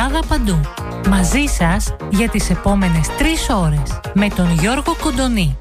Ελλάδα παντού. Μαζί σας για τις επόμενες 3 ώρες με τον Γιώργο Κοντονή.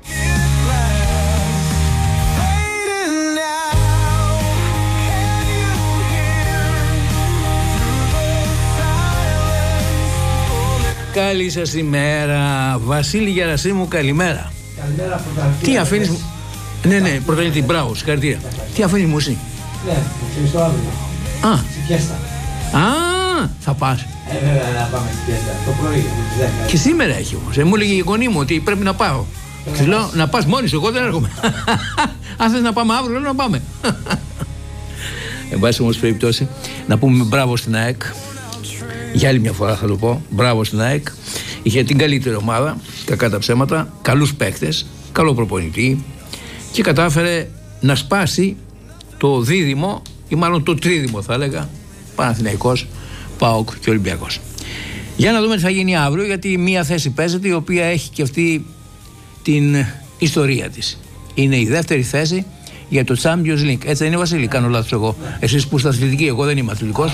Καλή σας ημέρα, Βασίλη Γερασίμου, καλημέρα. Καλημέρα, πρωταθλητή. Τι αφήνεις μου... Ναι, πρωταθλητή, μπράβο, συγχαρητήρια. Τι αφήνεις μου εσύ? Ναι, ξέρεις το αύριο. Στη φιέστα. Θα πας. Βέβαια, να πάμε στη φιέστα, το πρωί, με τις 10. Και σήμερα έχει όμως. Μου έλεγε η γονή μου ότι πρέπει να πάω. Της λέω, να πας μόνη σου, εγώ δεν έρχομαι. Αν θες να πάμε αύριο, λέω να πάμε. Εν πάση όμως περιπτώσει, να πούμε μπράβο στην ΑΕΚ. Για άλλη μια φορά θα το πω, μπράβο στην ΑΕΚ. Είχε την καλύτερη ομάδα, κακά τα ψέματα, καλούς παίκτες, καλό προπονητή και κατάφερε να σπάσει το δίδυμο ή μάλλον το τρίδυμο θα έλεγα, Παναθηναϊκός, ΠΑΟΚ και Ολυμπιακός. Για να δούμε τι θα γίνει αύριο, γιατί μία θέση παίζεται η οποία έχει και αυτή την ιστορία της. Είναι η δεύτερη θέση για το Champions League. Έτσι δεν είναι, Βασίλη? Κάνω λάθος εγώ? Εσείς που είστε αθλητικοί, εγώ δεν είμαι αθλητικός.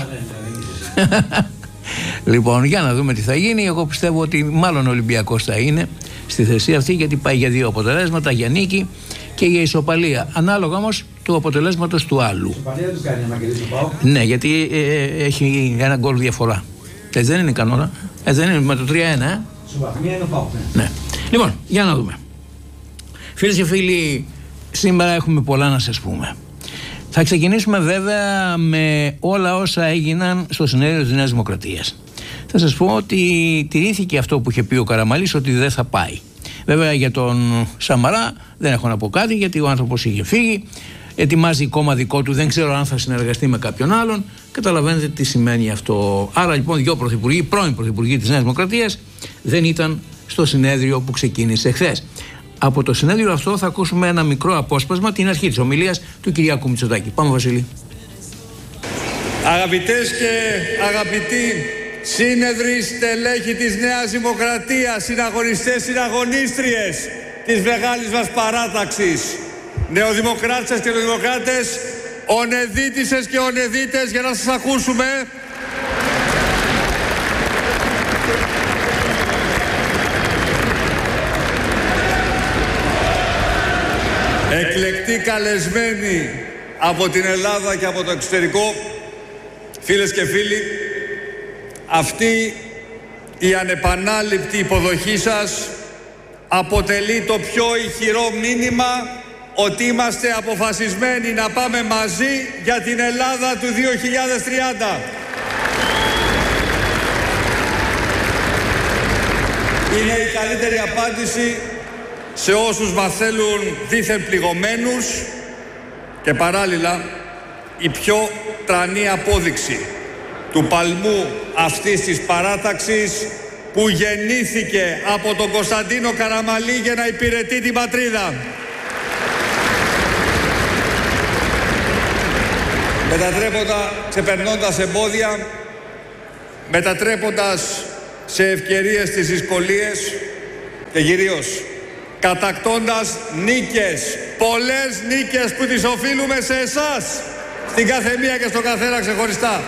Λοιπόν, για να δούμε τι θα γίνει. Εγώ πιστεύω ότι μάλλον ο Ολυμπιακός θα είναι στη θέση αυτή, γιατί πάει για 2 αποτελέσματα, για νίκη και για ισοπαλία. Ανάλογα όμως του αποτελέσματος του άλλου. Ισοπαλία του κάνει, Μαγκελής, του ΠΑΟΚ. Ναι, γιατί έχει ένα γκολ διαφορά. Έτσι δεν είναι κανόνα? Έτσι δεν είναι με το 3-1, Ισοβαθμία είναι ο ΠΑΟΚ. Ναι. Λοιπόν, για να δούμε. Φίλες και φίλοι, σήμερα έχουμε πολλά να σας πούμε. Θα ξεκινήσουμε βέβαια με όλα όσα έγιναν στο συνέδριο της Νέας Δημοκρατίας. Θα σας πω ότι τηρήθηκε αυτό που είχε πει ο Καραμανλής, ότι δεν θα πάει. Βέβαια για τον Σαμαρά δεν έχω να πω κάτι, γιατί ο άνθρωπος είχε φύγει, ετοιμάζει κόμμα δικό του, δεν ξέρω αν θα συνεργαστεί με κάποιον άλλον. Καταλαβαίνετε τι σημαίνει αυτό. Άρα λοιπόν 2 πρωθυπουργοί, πρώην πρωθυπουργοί της Νέας Δημοκρατίας, δεν ήταν στο συνέδριο που ξεκίνησε χθες. Από το συνέδριο αυτό θα ακούσουμε ένα μικρό απόσπασμα, την αρχή της ομιλίας του Κυριάκου Μητσοτάκη. Πάμε, Βασίλη. Αγαπητές και αγαπητοί σύνεδροι, στελέχη της Νέας Δημοκρατίας, συναγωνιστές, συναγωνίστριες της μεγάλης μας παράταξης, νεοδημοκράτες και νεοδημοκράτες, ονεδίτισσες και ονεδίτες, για να σας ακούσουμε. Εκλεκτοί καλεσμένοι από την Ελλάδα και από το εξωτερικό, φίλες και φίλοι, αυτή η ανεπανάληπτη υποδοχή σας αποτελεί το πιο ηχηρό μήνυμα ότι είμαστε αποφασισμένοι να πάμε μαζί για την Ελλάδα του 2030. Είναι η καλύτερη απάντηση σε όσους μας θέλουν δήθεν πληγωμένους και παράλληλα η πιο τρανή απόδειξη του παλμού αυτής της παράταξης που γεννήθηκε από τον Κωνσταντίνο Καραμανλή για να υπηρετεί την πατρίδα. Ξεπερνώντας εμπόδια, μετατρέποντας σε ευκαιρίες τις δυσκολίες και κυρίως κατακτώντας νίκες, πολλές νίκες που τις οφείλουμε σε εσάς, στην καθεμία και στον καθένα ξεχωριστά.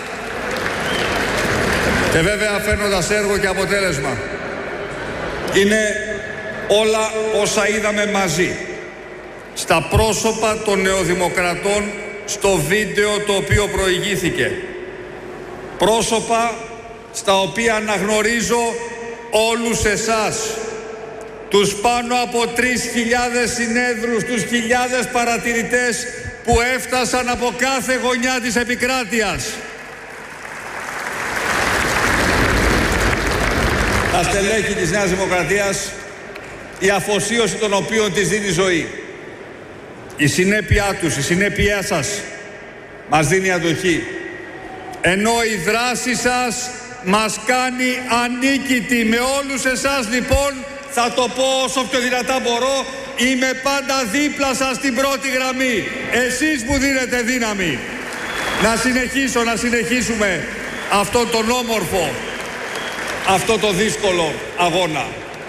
Και βέβαια φέρνοντας έργο και αποτέλεσμα. Είναι όλα όσα είδαμε μαζί, στα πρόσωπα των νεοδημοκρατών, στο βίντεο το οποίο προηγήθηκε. Πρόσωπα στα οποία αναγνωρίζω όλους εσάς, τους πάνω από 3.000 συνέδρους, τους χιλιάδες παρατηρητές που έφτασαν από κάθε γωνιά της επικράτειας. Τα στελέχη της Νέας Δημοκρατίας, η αφοσίωση των οποίων της δίνει ζωή, η συνέπειά τους, η συνέπειά σας μας δίνει αντοχή, ενώ η δράση σας μας κάνει ανίκητοι. Με όλους εσάς λοιπόν, θα το πω όσο πιο δυνατά μπορώ, είμαι πάντα δίπλα σας στην πρώτη γραμμή. Εσείς μου δίνετε δύναμη να συνεχίσουμε αυτόν τον όμορφο, αυτό το δύσκολο αγώνα.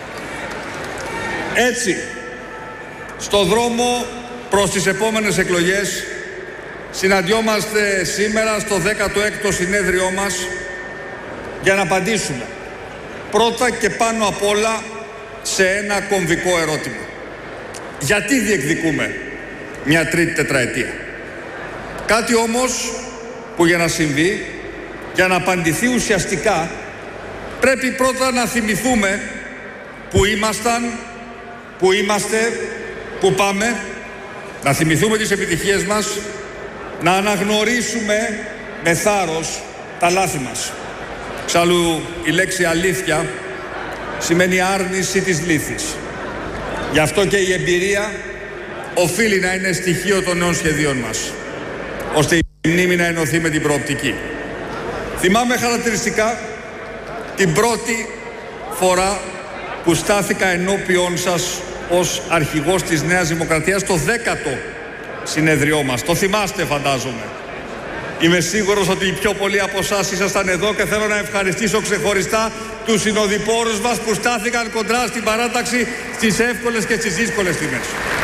Έτσι, στο δρόμο προς τις επόμενες εκλογές συναντιόμαστε σήμερα στο 16ο συνέδριό μας για να απαντήσουμε πρώτα και πάνω απ' όλα σε ένα κομβικό ερώτημα. Γιατί διεκδικούμε μια τρίτη τετραετία? Κάτι όμως που για να συμβεί, για να απαντηθεί ουσιαστικά, πρέπει πρώτα να θυμηθούμε που ήμασταν, που είμαστε, που πάμε, να θυμηθούμε τις επιτυχίες μας, να αναγνωρίσουμε με θάρρος τα λάθη μας. Εξάλλου η λέξη αλήθεια σημαίνει άρνηση της λύθης. Γι' αυτό και η εμπειρία οφείλει να είναι στοιχείο των νέων σχεδίων μας, ώστε η μνήμη να ενωθεί με την προοπτική. Θυμάμαι χαρακτηριστικά την πρώτη φορά που στάθηκα ενώπιον σας ως αρχηγός της Νέας Δημοκρατίας, το 10ο συνεδριό μας. Το θυμάστε, φαντάζομαι. Είμαι σίγουρος ότι οι πιο πολλοί από εσάς ήσασταν εδώ και θέλω να ευχαριστήσω ξεχωριστά τους συνοδοιπόρους μας που στάθηκαν κοντρά στην παράταξη στις εύκολες και στις δύσκολες στιγμές.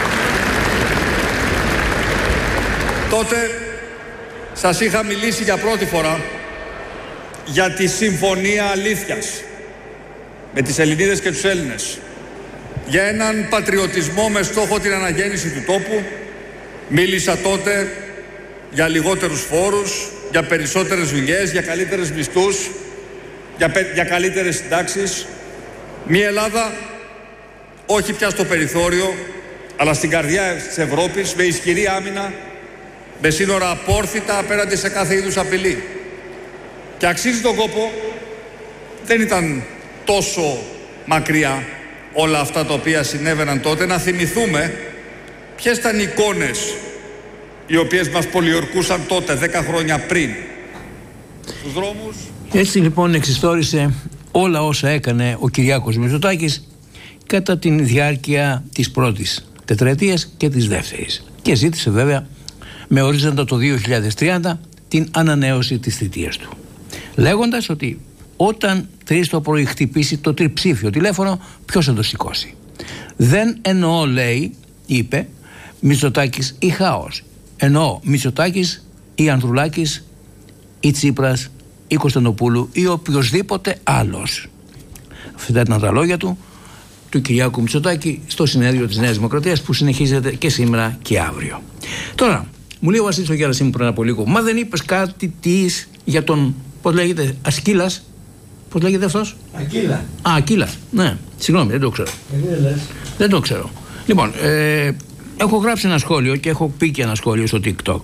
Τότε σας είχα μιλήσει για πρώτη φορά για τη Συμφωνία Αλήθειας με τις Ελληνίδες και τους Έλληνες, για έναν πατριωτισμό με στόχο την αναγέννηση του τόπου. Μίλησα τότε για λιγότερους φόρους, για περισσότερες δουλειές, για καλύτερες μισθούς, για καλύτερες συντάξεις. Μια Ελλάδα όχι πια στο περιθώριο, αλλά στην καρδιά της Ευρώπης, με ισχυρή άμυνα, με σύνορα απόρθητα απέναντι σε κάθε είδους απειλή. Και αξίζει τον κόπο, δεν ήταν τόσο μακριά όλα αυτά τα οποία συνέβαιναν τότε, να θυμηθούμε ποιες ήταν οι εικόνες οι οποίες μας πολιορκούσαν τότε, 10 χρόνια πριν. Στους δρόμους. Έτσι λοιπόν εξιστόρισε όλα όσα έκανε ο Κυριάκος Μητσοτάκης κατά τη διάρκεια της πρώτης τετραετίας και της δεύτερης. Και ζήτησε βέβαια με ορίζοντα το 2030 την ανανέωση της θητείας του, λέγοντας ότι όταν 3 το πρωί χτυπήσει το τριψήφιο τηλέφωνο, ποιος θα το σηκώσει? Δεν εννοώ, λέει, είπε, Μητσοτάκης ή χάος. Εννοώ Μητσοτάκης ή Ανδρουλάκης ή Τσίπρας ή Κωνσταντοπούλου ή οποιοσδήποτε άλλος. Αυτά ήταν τα λόγια του Κυριάκου Μητσοτάκη στο συνέδριο της Νέας Δημοκρατίας που συνεχίζεται και σήμερα και αύριο. Τώρα, μου λέει ο Βασίλης ο Γερασίμου πριν από λίγο, μα δεν είπες κάτι για τον, πώς λέγεται, Ασκύλας? Πώς λέγεται αυτός? Ακύλα. Α, Ακύλα. Ναι, συγγνώμη, δεν το ξέρω. Δεν το ξέρω. Λοιπόν, έχω γράψει ένα σχόλιο και έχω πει και ένα σχόλιο στο TikTok.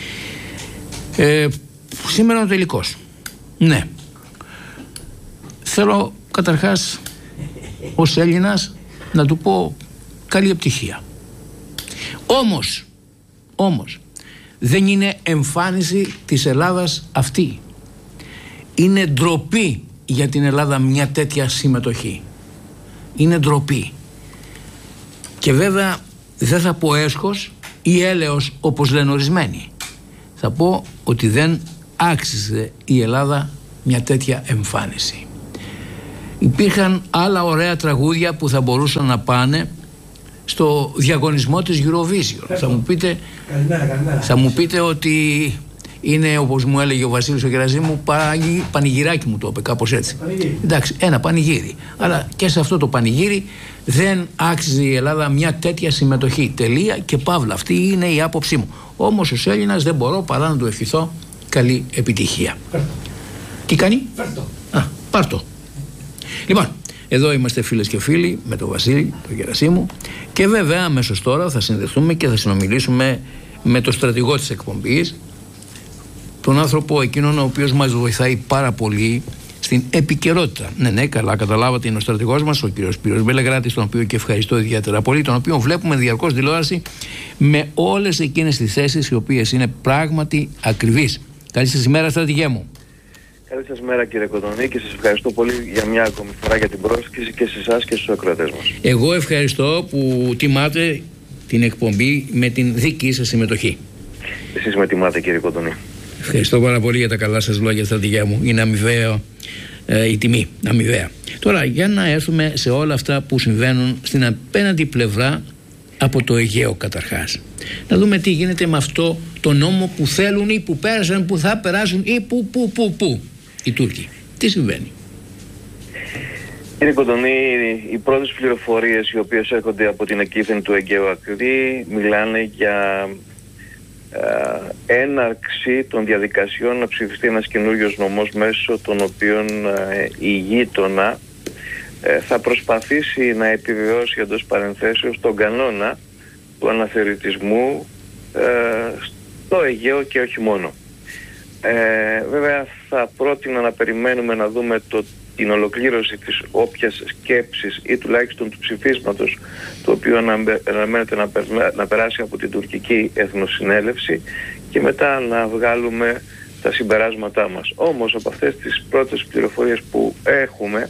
Σήμερα είναι ο τελικός. Ναι. Θέλω καταρχάς ως Έλληνας να του πω καλή επιτυχία. Όμως δεν είναι εμφάνιση της Ελλάδας αυτή. Είναι ντροπή για την Ελλάδα μια τέτοια συμμετοχή. Είναι ντροπή. Και βέβαια δεν θα πω έσχος ή έλεος όπως λένε ορισμένοι. Θα πω ότι δεν άξιζε η Ελλάδα μια τέτοια εμφάνιση. Υπήρχαν άλλα ωραία τραγούδια που θα μπορούσαν να πάνε στο διαγωνισμό της Eurovision. Θα μου πείτε ότι είναι, όπως μου έλεγε ο Βασίλης ο Γερασίμου, πανηγυράκι μου το είπε, κάπως έτσι. Εντάξει, ένα πανηγύρι. Αλλά και σε αυτό το πανηγύρι δεν άξιζε η Ελλάδα μια τέτοια συμμετοχή. Τελεία και παύλα. Αυτή είναι η άποψή μου. Όμως ως Έλληνας δεν μπορώ παρά να του ευχηθώ καλή επιτυχία. Τι κάνει? Πάρτο. Λοιπόν, εδώ είμαστε φίλες και φίλοι με τον Βασίλη, τον Γερασίμου, και βέβαια αμέσως τώρα θα συνδεθούμε και θα συνομιλήσουμε με τον στρατηγό της εκπομπής, τον άνθρωπο εκείνον ο οποίος μας βοηθάει πάρα πολύ στην επικαιρότητα. Ναι, καλά καταλάβατε, είναι ο στρατηγός μας, ο κύριος Σπύρος Μπελεγράτης, τον οποίο και ευχαριστώ ιδιαίτερα πολύ, τον οποίο βλέπουμε διαρκώς τηλεόραση με όλες εκείνες τις θέσεις οι οποίες είναι πράγματι ακριβείς. Καλή σας ημέρα, στρατηγέ μου. Καλή σας μέρα, κύριε Κοντονή, και σας ευχαριστώ πολύ για μια ακόμη φορά για την πρόσκληση και σε εσάς και στους ακροατές μας. Εγώ ευχαριστώ που τιμάτε την εκπομπή με την δική σας συμμετοχή. Εσείς με τιμάτε, κύριε Κοντονή. Ευχαριστώ πάρα πολύ για τα καλά σας λόγια, στρατηγέ μου. Είναι αμοιβαία η τιμή, αμοιβαία. Τώρα, για να έρθουμε σε όλα αυτά που συμβαίνουν στην απέναντι πλευρά από το Αιγαίο καταρχάς. Να δούμε τι γίνεται με αυτό το νόμο που θέλουν ή που πέρασαν, που θα περάσουν ή που οι Τούρκοι. Τι συμβαίνει? Κύριε Κοντονή, οι πρώτες πληροφορίες οι οποίες έρχονται από την εκείμενη του Αιγαίου ακτή μιλάνε για έναρξη των διαδικασιών να ψηφιστεί ένας καινούριος νομός μέσω των οποίων η γείτονα θα προσπαθήσει να επιβεβαιώσει εντός παρενθέσεως τον κανόνα του αναθεωρητισμού στο Αιγαίο και όχι μόνο. Βέβαια θα πρότεινα να περιμένουμε να δούμε την ολοκλήρωση της όποιας σκέψης ή τουλάχιστον του ψηφίσματος το οποίο αναμένεται να περάσει από την τουρκική εθνοσυνέλευση και μετά να βγάλουμε τα συμπεράσματά μας. Όμως από αυτές τις πρώτες πληροφορίες που έχουμε,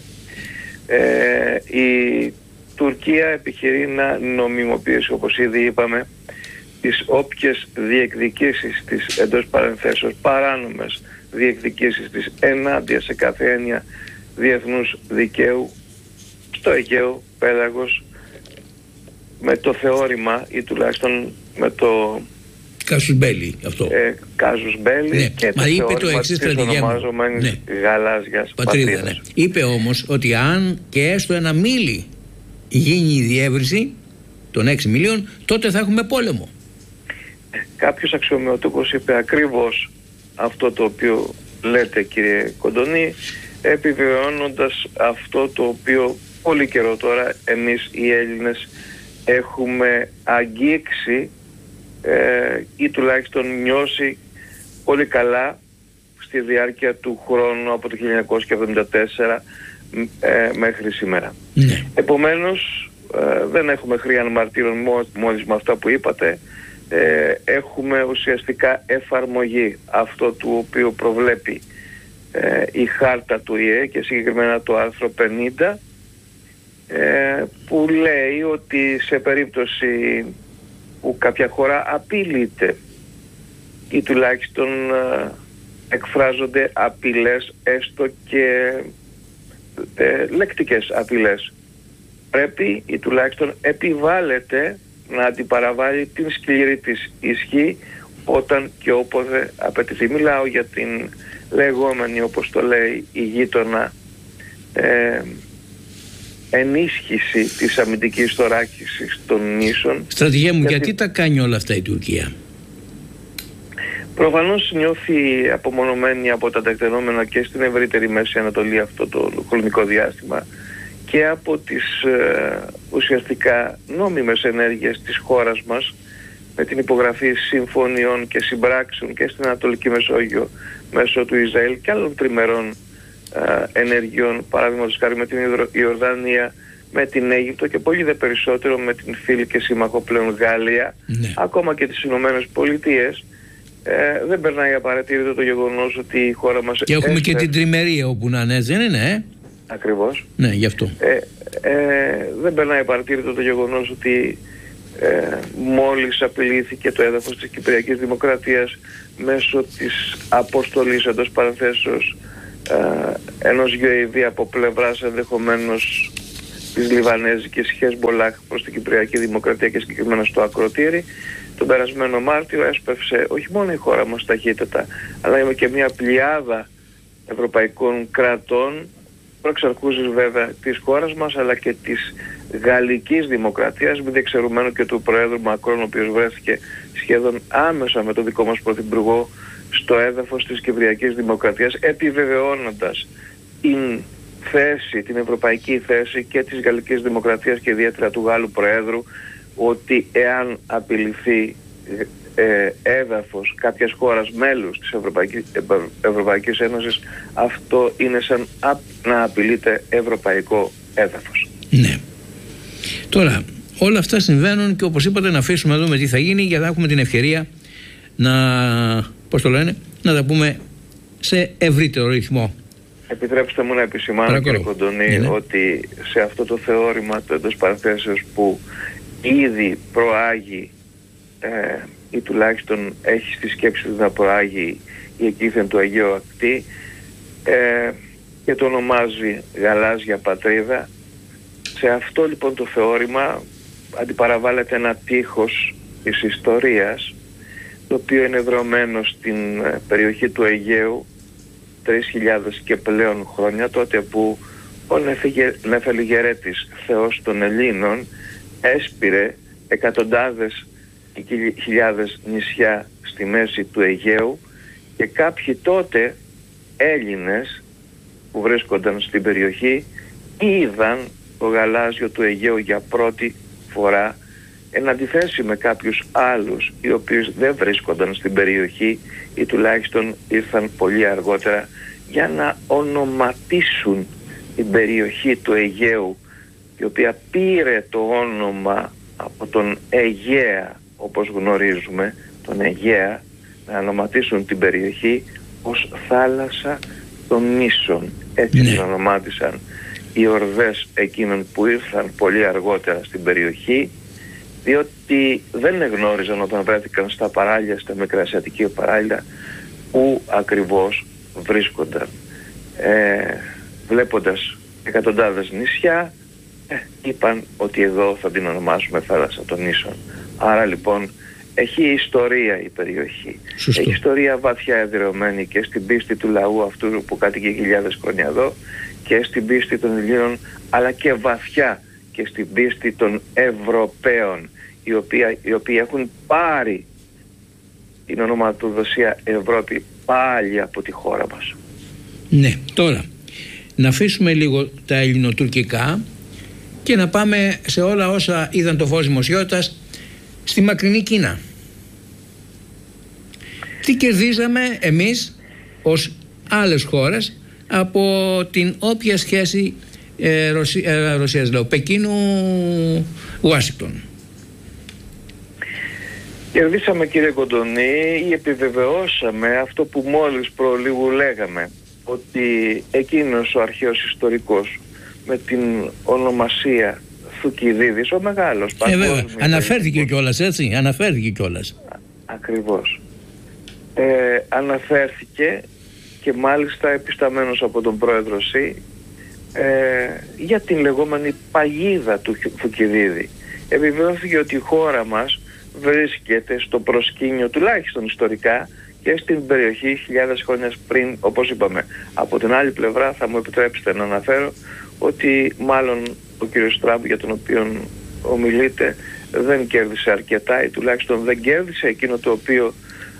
η Τουρκία επιχειρεί να νομιμοποιήσει, όπως ήδη είπαμε, τις όποιες διεκδικήσεις της εντός παρενθέσεως παράνομες διεκδικήσεις της ενάντια σε κάθε έννοια διεθνούς δικαίου στο Αιγαίο πέλαγος με το θεώρημα ή τουλάχιστον με το Κάζους Μπέλι αυτό. Κάζους Μπέλι, ναι. Και μα το είπε το εξής ονομάζομενης γαλάζιας πατρίδας. Ναι. Είπε όμως ότι αν και έστω ένα μίλι γίνει η διεύρυνση των 6 μιλίων, τότε θα έχουμε πόλεμο. Κάποιος αξιωματούχος είπε ακριβώς αυτό το οποίο λέτε, κύριε Κοντονή, επιβεβαιώνοντας αυτό το οποίο πολύ καιρό τώρα εμείς οι Έλληνες έχουμε αγγίξει ή τουλάχιστον νιώσει πολύ καλά στη διάρκεια του χρόνου από το 1974 μέχρι σήμερα. Ναι. Επομένως δεν έχουμε χρήαν μαρτύρων μόλις με αυτά που είπατε. Έχουμε ουσιαστικά εφαρμογή αυτό του οποίου προβλέπει η χάρτα του ΙΕ και συγκεκριμένα το άρθρο 50 που λέει ότι σε περίπτωση που κάποια χώρα απειλείται ή τουλάχιστον εκφράζονται απειλές, έστω και λεκτικές απειλές, πρέπει ή τουλάχιστον επιβάλλεται να αντιπαραβάλει την σκληρή της ισχύ όταν και όποτε απαιτηθεί. Μιλάω για την λεγόμενη, όπως το λέει η γείτονα, ενίσχυση της αμυντικής θωράκισης των νήσων. Στρατηγέ μου, γιατί τα κάνει όλα αυτά η Τουρκία? Προφανώς νιώθει απομονωμένη από τα τεκτενόμενα και στην ευρύτερη Μέση Ανατολή αυτό το χρονικό διάστημα και από τις ουσιαστικά νόμιμες ενέργειες της χώρας μας με την υπογραφή συμφωνιών και συμπράξεων και στην Ανατολική Μεσόγειο μέσω του Ισραήλ και άλλων τριμερών ενεργειών, παράδειγματος χάρη με την Ιορδανία, με την Αίγυπτο και πολύ δε περισσότερο με την φίλη και σύμμαχο πλέον Γαλλία, ναι. Ακόμα και τις Ηνωμένες Πολιτείες. Δεν περνάει απαρατήρητο το γεγονός ότι η χώρα μας... Και έχουμε και την τριμερία όπου να είναι, δεν είναι, Ακριβώς. Ναι, γι' αυτό. Δεν περνάει απαρατήρητο το γεγονός ότι μόλις απειλήθηκε το έδαφος της Κυπριακής Δημοκρατίας μέσω της αποστολής εντός παρενθέσεως ενός UAV από πλευράς ενδεχομένως της Λιβανέζικης Χεσμολάχ προς την Κυπριακή Δημοκρατία και συγκεκριμένα στο Ακροτήρι. Τον περασμένο Μάρτιο έσπευσε όχι μόνο η χώρα μας ταχύτατα, αλλά και μια πλειάδα ευρωπαϊκών κρατών, προεξαρχούσης βέβαια της χώρας μας αλλά και της Γαλλικής Δημοκρατίας, μην διεξαιρουμένου και του Προέδρου Μακρόν, ο οποίος βρέθηκε σχεδόν άμεσα με τον δικό μας Πρωθυπουργό στο έδαφος της Κυπριακής Δημοκρατίας, επιβεβαιώνοντας την ευρωπαϊκή θέση και της Γαλλικής Δημοκρατίας και ιδιαίτερα του Γάλλου Προέδρου, ότι εάν απειληθεί έδαφος κάποιας χώρας μέλους της Ευρωπαϊκής Ένωσης, αυτό είναι σαν να απειλείται ευρωπαϊκό έδαφος. Ναι. Τώρα, όλα αυτά συμβαίνουν και όπως είπατε να αφήσουμε να δούμε τι θα γίνει για να έχουμε την ευκαιρία να τα πούμε σε ευρύτερο ρυθμό. Επιτρέψτε μου να επισημάνω, κύριε Κοντονή, ότι σε αυτό το θεώρημα το εντός παρενθέσεως που ήδη προάγει ή τουλάχιστον έχει στη σκέψη του να προάγει η εκείμενη του Αιγαίου ακτή και το ονομάζει γαλάζια πατρίδα, σε αυτό λοιπόν το θεώρημα αντιπαραβάλλεται ένα τείχος της ιστορίας, το οποίο είναι δρωμένο στην περιοχή του Αιγαίου 3.000 και πλέον χρόνια, τότε που ο Νεφελιγερέτης, θεός των Ελλήνων, έσπηρε εκατοντάδες και χιλιάδες νησιά στη μέση του Αιγαίου, και κάποιοι τότε Έλληνες που βρίσκονταν στην περιοχή είδαν το γαλάζιο του Αιγαίου για πρώτη φορά, εν αντιθέσει με κάποιους άλλους οι οποίοι δεν βρίσκονταν στην περιοχή ή τουλάχιστον ήρθαν πολύ αργότερα για να ονοματίσουν την περιοχή του Αιγαίου, η οποία πήρε το όνομα από τον Αιγαία, όπως γνωρίζουμε, τον Αιγαία, να ονοματίσουν την περιοχή ως θάλασσα των νήσων. Έτσι την ονομάτισαν οι ορδές εκείνων που ήρθαν πολύ αργότερα στην περιοχή, διότι δεν εγνώριζαν όταν βρέθηκαν στα παράλια, στα μικρασιατική παράλια, που ακριβώς βρίσκονταν. Βλέποντας εκατοντάδες νησιά, είπαν ότι εδώ θα την ονομάσουμε θάλασσα των νήσων. Άρα λοιπόν έχει ιστορία η περιοχή. Σωστό. Έχει ιστορία βαθιά εδραιωμένη και στην πίστη του λαού αυτού που κάτοικε χιλιάδες χρόνια εδώ, και στην πίστη των Ελλήνων, αλλά και βαθιά και στην πίστη των Ευρωπαίων, οι οποίοι έχουν πάρει την ονοματοδοσία Ευρώπη πάλι από τη χώρα μας. Ναι, τώρα να αφήσουμε λίγο τα ελληνοτουρκικά και να πάμε σε όλα όσα είδαν το φως δημοσιότητας στη μακρινή Κίνα. Τι κερδίζαμε εμείς ως άλλες χώρες από την όποια σχέση Ρωσίας, λέω, Πεκίνου-Ουάσιγκτον? Κερδίσαμε, κύριε Κοντονή, ή επιβεβαιώσαμε αυτό που μόλις προλίγου λέγαμε, ότι εκείνος ο αρχαίος ιστορικός με την ονομασία Θουκυδίδης, ο μεγάλος βέβαια, αναφέρθηκε κιόλας, έτσι, αναφέρθηκε κιόλας. Ακριβώς. Αναφέρθηκε και μάλιστα επισταμένος από τον πρόεδρο ΣΥ για την λεγόμενη παγίδα του Θουκυδίδη. Επιβεβαιώθηκε ότι η χώρα μας βρίσκεται στο προσκήνιο, τουλάχιστον ιστορικά, και στην περιοχή χιλιάδες χρόνια πριν, όπως είπαμε. Από την άλλη πλευρά θα μου επιτρέψετε να αναφέρω ότι μάλλον ο κύριος Τραμπ, για τον οποίο ομιλείται, δεν κέρδισε αρκετά, ή τουλάχιστον δεν κέρδισε εκείνο το οποίο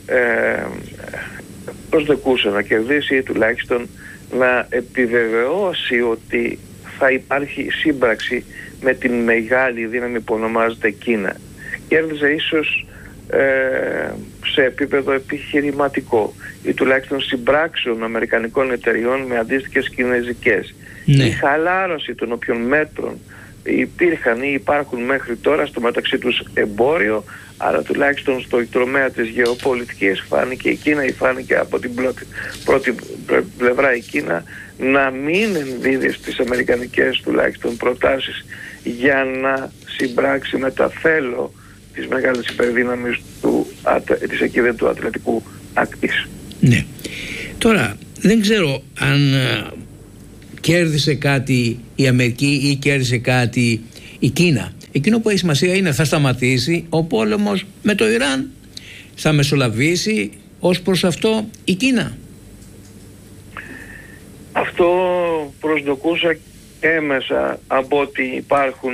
προσδοκούσε να κερδίσει, ή τουλάχιστον να επιβεβαιώσει ότι θα υπάρχει σύμπραξη με την μεγάλη δύναμη που ονομάζεται Κίνα. Κέρδιζε ίσως σε επίπεδο επιχειρηματικό, ή τουλάχιστον συμπράξεων αμερικανικών εταιριών με αντίστοιχες κινέζικες. Ναι. Η χαλάρωση των οποίων μέτρων υπήρχαν ή υπάρχουν μέχρι τώρα στο μεταξύ τους εμπόριο, αλλά τουλάχιστον στο τομέα της γεωπολιτικής φάνηκε η Κίνα, ή φάνηκε από την πρώτη πλευρά η Κίνα, να μην ενδίδει στις αμερικανικές τουλάχιστον προτάσεις για να συμπράξει με τα θέλω της μεγάλης υπερδύναμης της εκκίνδυνου του Ατλαντικού ακτής. Ναι. Τώρα δεν ξέρω αν κέρδισε κάτι η Αμερική ή κέρδισε κάτι η Κίνα. Εκείνο που έχει σημασία είναι θα σταματήσει ο πόλεμος με το Ιράν, θα μεσολαβήσει ως προς αυτό η Κίνα. Αυτό προσδοκούσα έμεσα από ότι υπάρχουν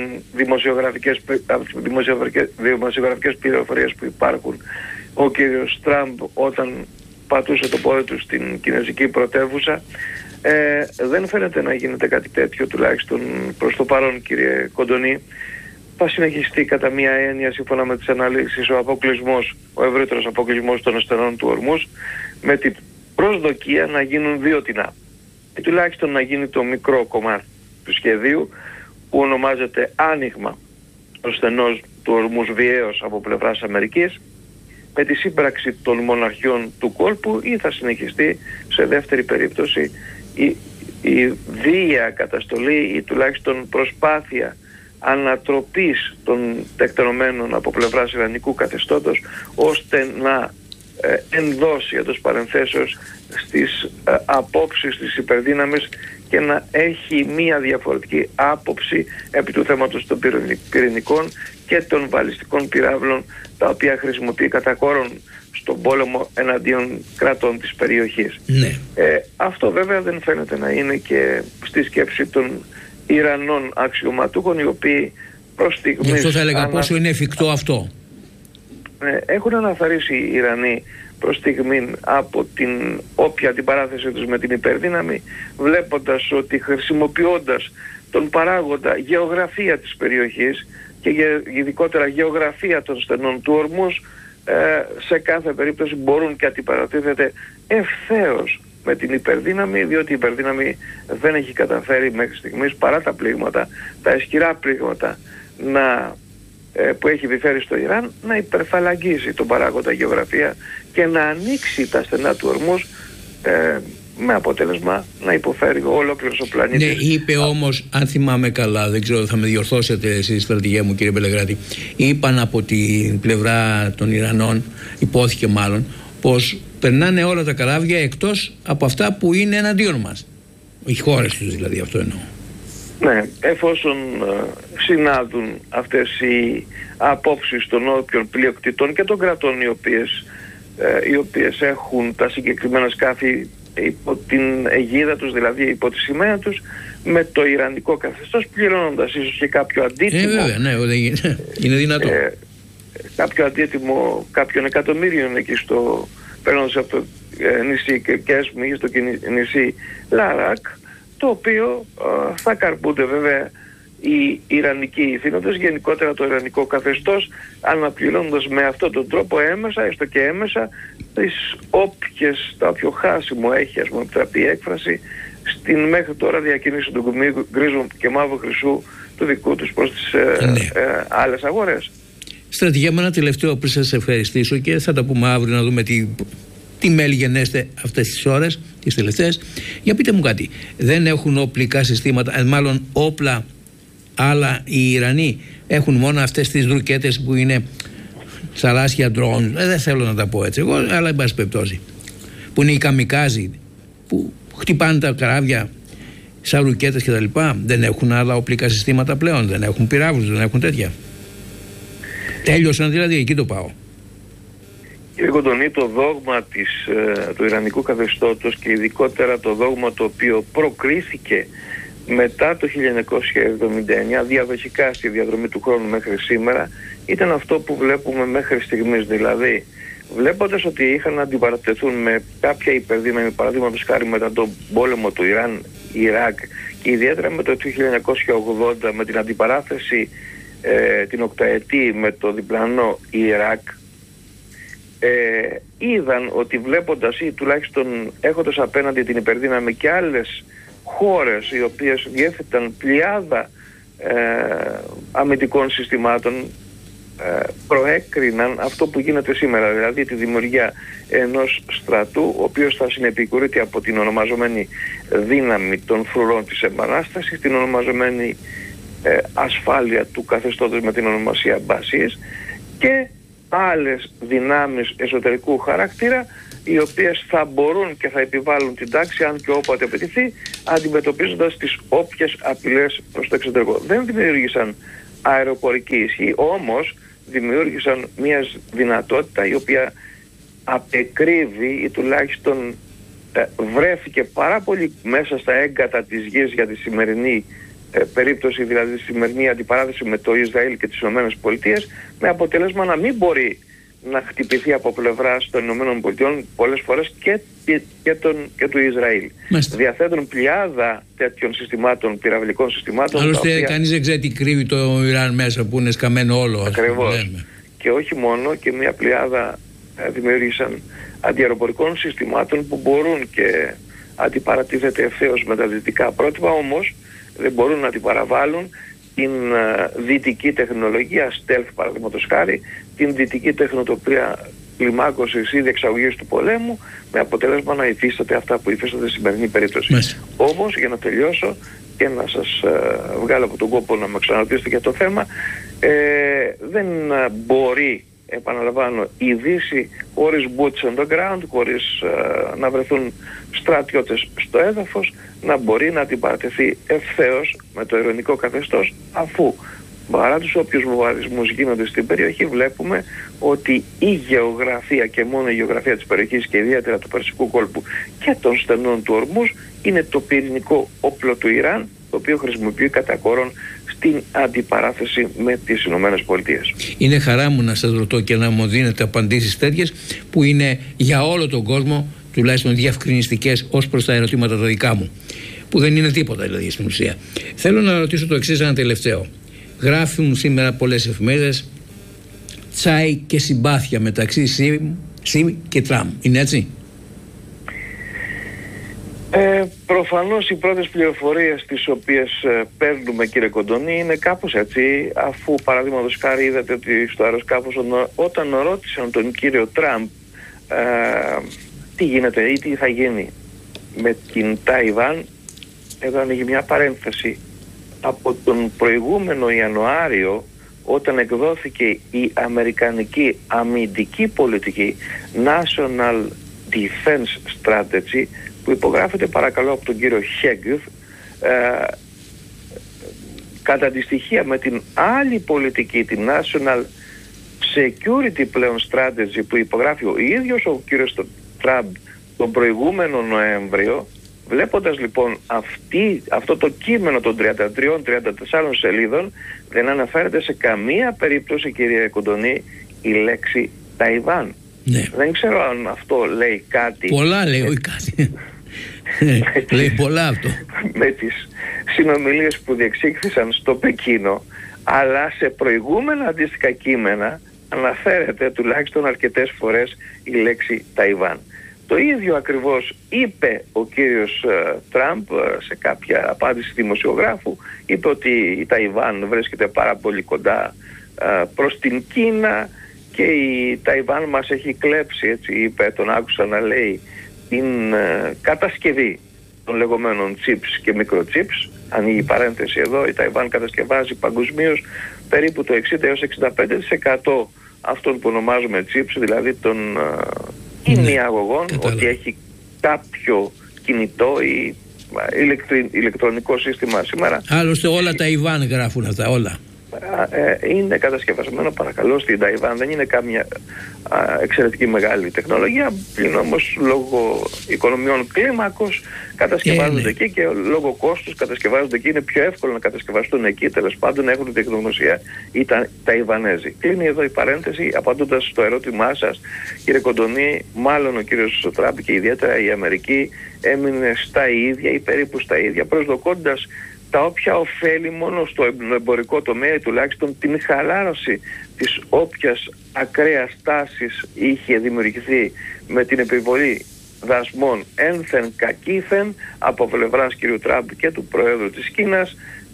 δημοσιογραφικές πληροφορίες που υπάρχουν. Ο κύριος Τραμπ, όταν πατούσε το πόδι του στην κινέζικη πρωτεύουσα, δεν φαίνεται να γίνεται κάτι τέτοιο, τουλάχιστον προς το παρόν, κύριε Κοντονή. Θα συνεχιστεί κατά μία έννοια, σύμφωνα με τις αναλύσεις, ο ευρύτερος αποκλεισμός των ασθενών του Ορμούς, με την προσδοκία να γίνουν δύο τεινά. Ή τουλάχιστον να γίνει το μικρό κομμάτι του σχεδίου που ονομάζεται άνοιγμα του στενός του Ορμούς βιαίως από πλευράς Αμερικής, με τη σύμπραξη των μοναρχιών του κόλπου, ή θα συνεχιστεί σε δεύτερη περίπτωση η βία καταστολή ή τουλάχιστον προσπάθεια ανατροπής των τεκτενωμένων από πλευράς Ιρανικού καθεστώτος, ώστε να ενδώσει εντός παρενθέσεως στις απόψεις της υπερδύναμης και να έχει μία διαφορετική άποψη επί του θέματος των πυρηνικών και των βαλιστικών πυράβλων, τα οποία χρησιμοποιεί κατά κόρον στον πόλεμο εναντίον κρατών της περιοχής. Ναι. Αυτό βέβαια δεν φαίνεται να είναι και στη σκέψη των Ιρανών αξιωματούχων, οι οποίοι προς στιγμής... Γι' αυτό θα έλεγα πόσο είναι εφικτό αυτό. Έχουν αναθαρρήσει οι Ιρανοί προς στιγμή από την όποια αντιπαράθεση τους με την υπερδύναμη, βλέποντας ότι χρησιμοποιώντας τον παράγοντα γεωγραφία της περιοχής και ειδικότερα γεωγραφία των στενών του Ορμούς, σε κάθε περίπτωση μπορούν και αντιπαρατίθεται ευθέως με την υπερδύναμη, διότι η υπερδύναμη δεν έχει καταφέρει μέχρι στιγμής, παρά τα πλήγματα, τα ισχυρά πλήγματα που έχει επιφέρει στο Ιράν, να υπερφαλαγγίσει τον παράγοντα γεωγραφία και να ανοίξει τα στενά του Ορμούς, με αποτέλεσμα να υποφέρει ολόκληρος ο πλανήτης. Ναι, είπε όμως, αν θυμάμαι καλά, δεν ξέρω, θα με διορθώσετε εσείς, στρατηγέ μου, κύριε Μπελεγράτη, είπαν από την πλευρά των Ιρανών, υπόθηκε μάλλον, πως περνάνε όλα τα καράβια εκτός από αυτά που είναι εναντίον μας. Οι χώρες τους δηλαδή, αυτό εννοώ. Ναι, εφόσον συνάδουν αυτές οι απόψεις των όποιων πλειοκτητών και των κρατών οι οποίες έχουν τα συγκεκριμένα σκάφη υπό την αιγίδα τους, δηλαδή υπό τη σημαία τους, με το ιρανικό καθεστώς, πληρώνοντας ίσως και κάποιο αντίτιμο. Βέβαια, ναι, είναι δυνατό. Κάποιο αντίτιμο κάποιων εκατομμύριων εκεί παίρνοντας από το νησί Κέσμι, στο νησί Λαράκ, το οποίο θα καρπούνται βέβαια οι Ιρανικοί ηθήνοντες, γενικότερα το Ιρανικό καθεστώς, αναπληρώνοντας με αυτόν τον τρόπο έμεσα, έστω και έμεσα, τα όποιο χάσιμο έχει, ας πούμε, επιτραπεί η έκφραση, στην μέχρι τώρα διακίνηση του γκρίζου και μαύρου χρυσού του δικού τους προς τις άλλες αγορές. Στρατηγέ μου, ένα τελευταίο πριν σας ευχαριστήσω, και θα τα πούμε αύριο να δούμε τι μέλη γενέστε αυτές τις ώρες, τις τελευταίες. Για πείτε μου κάτι, δεν έχουν οπλικά συστήματα, μάλλον όπλα άλλα οι Ιρανοί? Έχουν μόνο αυτές τις δρουκέτες που είναι θαλάσσια ντρόουν, δεν θέλω να τα πω έτσι εγώ, αλλά εν πάση περιπτώσει, που είναι οι καμικάζοι που χτυπάνε τα καράβια σαν ρουκέτες κτλ. Δεν έχουν άλλα οπλικά συστήματα πλέον, δεν έχουν πυράβλους, δεν έχουν τέτοια. Τέλειωσαν δηλαδή, εκεί το πάω. Κύριε Κοντονή, το δόγμα του Ιρανικού καθεστώτος και ειδικότερα το δόγμα το οποίο προκρίθηκε μετά το 1979 διαδοχικά στη διαδρομή του χρόνου μέχρι σήμερα, ήταν αυτό που βλέπουμε μέχρι στιγμής. Δηλαδή, βλέποντας ότι είχαν να αντιπαρατεθούν με κάποια υπερδύναμη, παραδείγματος χάρη μετά τον πόλεμο του Ιράκ και ιδιαίτερα με το 1980 με την αντιπαράθεση την οκταετή με το διπλανό Ιράκ, είδαν ότι βλέποντας ή τουλάχιστον έχοντας απέναντι την υπερδύναμη και άλλες χώρες οι οποίες διέθεταν πλειάδα αμυντικών συστημάτων, προέκριναν αυτό που γίνεται σήμερα, δηλαδή τη δημιουργία ενός στρατού ο οποίος θα συνεπικουρείται από την ονομαζόμενη δύναμη των φρουρών της Επανάστασης, την ονομαζόμενη ασφάλεια του καθεστώτος με την ονομασία Μπασίς και άλλες δυνάμεις εσωτερικού χαρακτήρα, οι οποίες θα μπορούν και θα επιβάλλουν την τάξη αν και όποτε απαιτηθεί, αντιμετωπίζοντας τις όποιες απειλές προς το εξωτερικό. Δεν δημιούργησαν αεροπορική ισχύ, όμως δημιούργησαν μια δυνατότητα η οποία απεκρύβει ή τουλάχιστον βρέθηκε πάρα πολύ μέσα στα έγκατα της γης για τη σημερινή περίπτωση, δηλαδή τη σημερινή αντιπαράθεση με το Ισραήλ και τις Ηνωμένες Πολιτείες, με αποτέλεσμα να μην μπορεί να χτυπηθεί από πλευράς των Ηνωμένων Πολιτειών πολλές φορές και του Ισραήλ. Μάλιστα. Διαθέτουν πλειάδα τέτοιων συστημάτων, πυραυλικών συστημάτων. Άλλωστε κανείς δεν ξέρει τι κρύβει το Ιράν μέσα, που είναι σκαμμένο όλο. Ακριβώς. Και όχι μόνο, και μια πλειάδα δημιούργησαν αντιαεροπορικών συστημάτων που μπορούν και αντιπαρατίθεται ευθέως με τα δυτικά πρότυπα, όμως δεν μπορούν να αντιπαραβάλουν την δυτική τεχνολογία, stealth παραδείγματος χάρη, την δυτική τεχνοτοπία κλιμάκωσης ή διεξαγωγής του πολέμου, με αποτέλεσμα να υφίσταται αυτά που υφίσταται στη σημερινή περίπτωση. Μέσα. Όμως, για να τελειώσω και να σας βγάλω από τον κόπο να με ξαναρωτήσετε για το θέμα, δεν μπορεί, επαναλαμβάνω, η Δύση χωρίς boots on the ground, χωρίς να βρεθούν στρατιώτες στο έδαφος, να μπορεί να αντιπαρατεθεί ευθέως με το ειρηνικό καθεστώς, αφού παρά τους όποιους βομβαρδισμούς γίνονται στην περιοχή, βλέπουμε ότι η γεωγραφία και μόνο η γεωγραφία της περιοχής και ιδιαίτερα του Περσικού κόλπου και των στενών του Ορμούζ είναι το πυρηνικό όπλο του Ιράν, το οποίο χρησιμοποιεί κατά κόρον στην αντιπαράθεση με τις Ηνωμένες Πολιτείες. Είναι χαρά μου να σας ρωτώ και να μου δίνετε απαντήσεις τέτοιες που είναι για όλο τον κόσμο, τουλάχιστον διευκρινιστικές ως προς τα ερωτήματα τα δικά μου, που δεν είναι τίποτα δηλαδή στην ουσία. Θέλω να ρωτήσω το εξής, ένα τελευταίο. Γράφουν σήμερα πολλές εφημερίδες τσάι και συμπάθεια μεταξύ Σιμ και Τραμπ. Είναι έτσι? Προφανώς οι πρώτες πληροφορίες τις οποίες παίρνουμε, κύριε Κοντονή, είναι κάπως έτσι, αφού παραδείγματος χάρη είδατε ότι στο αεροσκάφος όταν ρώτησαν τον κύριο Τραμπ τι γίνεται ή τι θα γίνει με την Ταϊβάν, εδώ ανοίγει μια παρένθεση. Από τον προηγούμενο Ιανουάριο, όταν εκδόθηκε η αμερικανική αμυντική πολιτική National Defense Strategy, που υπογράφεται παρακαλώ από τον κύριο Χέγκρ, κατά τη στοιχεία με την άλλη πολιτική, την National Security πλέον Strategy, που υπογράφει ο ίδιος ο κύριος Τραμπ τον προηγούμενο Νοέμβριο, βλέποντας λοιπόν αυτό το κείμενο των 33-34 σελίδων, δεν αναφέρεται σε καμία περίπτωση, κυρία Κοντονή, η λέξη Ταϊβάν. Ναι. Δεν ξέρω αν αυτό λέει κάτι. Πολλά λέει, όχι κάτι. Λέει πολλά αυτό. Με τις συνομιλίες που διεξήχθησαν στο Πεκίνο, αλλά σε προηγούμενα αντίστοιχα κείμενα αναφέρεται τουλάχιστον αρκετές φορές η λέξη Ταϊβάν. Το ίδιο ακριβώς είπε ο κύριος Τραμπ σε κάποια απάντηση δημοσιογράφου. Είπε ότι η Ταϊβάν βρίσκεται πάρα πολύ κοντά προς την Κίνα και η Ταϊβάν μας έχει κλέψει, έτσι είπε, τον άκουσα να λέει, την κατασκευή των λεγόμενων chips και microchips. Ανοίγει η παρένθεση εδώ, η Ταϊβάν κατασκευάζει παγκοσμίως περίπου το 60 έως 65% αυτών που ονομάζουμε chips, δηλαδή των ημιαγωγών, ότι έχει κάποιο κινητό ή ηλεκτρονικό σύστημα σήμερα. Άλλωστε όλα Ταϊβάν γράφουν αυτά, όλα. Είναι κατασκευασμένο παρακαλώ στην Ταϊβάν, δεν είναι κάμια εξαιρετική μεγάλη τεχνολογία, πλην όμως λόγω οικονομιών κλίμακος κατασκευάζονται εκεί και λόγω κόστους κατασκευάζονται εκεί. Είναι πιο εύκολο να κατασκευαστούν εκεί, τέλος πάντων έχουν τεχνογνωσία οι Ταϊβανέζοι. Κλείνει εδώ η παρένθεση, απαντώντας στο ερώτημά σας, κύριε Κοντονή. Μάλλον ο κύριος Τραμπ και ιδιαίτερα η Αμερική έμεινε στα ίδια ή περίπου στα ίδια, προσδοκώντας τα όποια ωφέλη μόνο στο εμπορικό τομέα, τουλάχιστον την χαλάρωση της όποιας ακραίας τάσης είχε δημιουργηθεί με την επιβολή δασμών ένθεν κακήθεν από πλευράς κ. Τραμπ και του Προέδρου της Κίνας,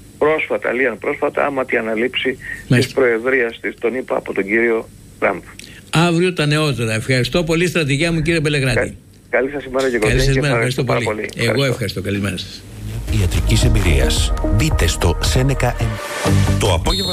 πρόσφατα άμα τη αναλήψη της Προεδρίας της, τον είπα, από τον κύριο Τραμπ. Αύριο τα νεότερα. Ευχαριστώ πολύ, στρατηγιά μου, κύριε Μπελεγράτη. Καλή σας ημέρα και καλή σας ημέρα. Ευχαριστώ πάρα πολύ. Εγώ ευχαριστώ. Καλημέρα σας. Ιατρικής εμπειρίας. Μπείτε στο Seneca. Το απόγευμα.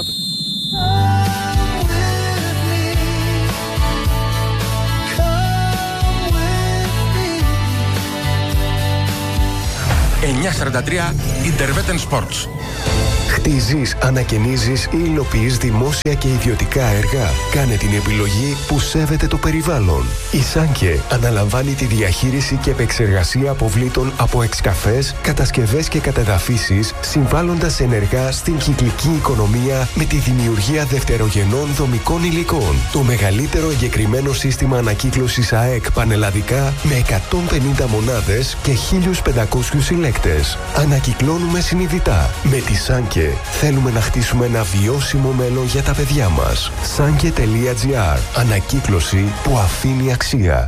...943 Interveten Sports. Χτίζεις, ανακαινίζεις ή υλοποιείς δημόσια και ιδιωτικά έργα. Κάνε την επιλογή που σέβεται το περιβάλλον. Η Σάνκε αναλαμβάνει τη διαχείριση και επεξεργασία αποβλήτων από εξκαφές, κατασκευές και κατεδαφίσεις, συμβάλλοντας ενεργά στην κυκλική οικονομία με τη δημιουργία δευτερογενών δομικών υλικών. Το μεγαλύτερο εγκεκριμένο σύστημα ανακύκλωσης ΑΕΚ πανελλαδικά με 150 μονάδες και 1.500 συλλέκτες. Ανακυκλώνουμε συνειδητά. Με τη Σάνκε θέλουμε να χτίσουμε ένα βιώσιμο μέλλον για τα παιδιά μας. Sanke.gr. Ανακύκλωση που αφήνει αξία.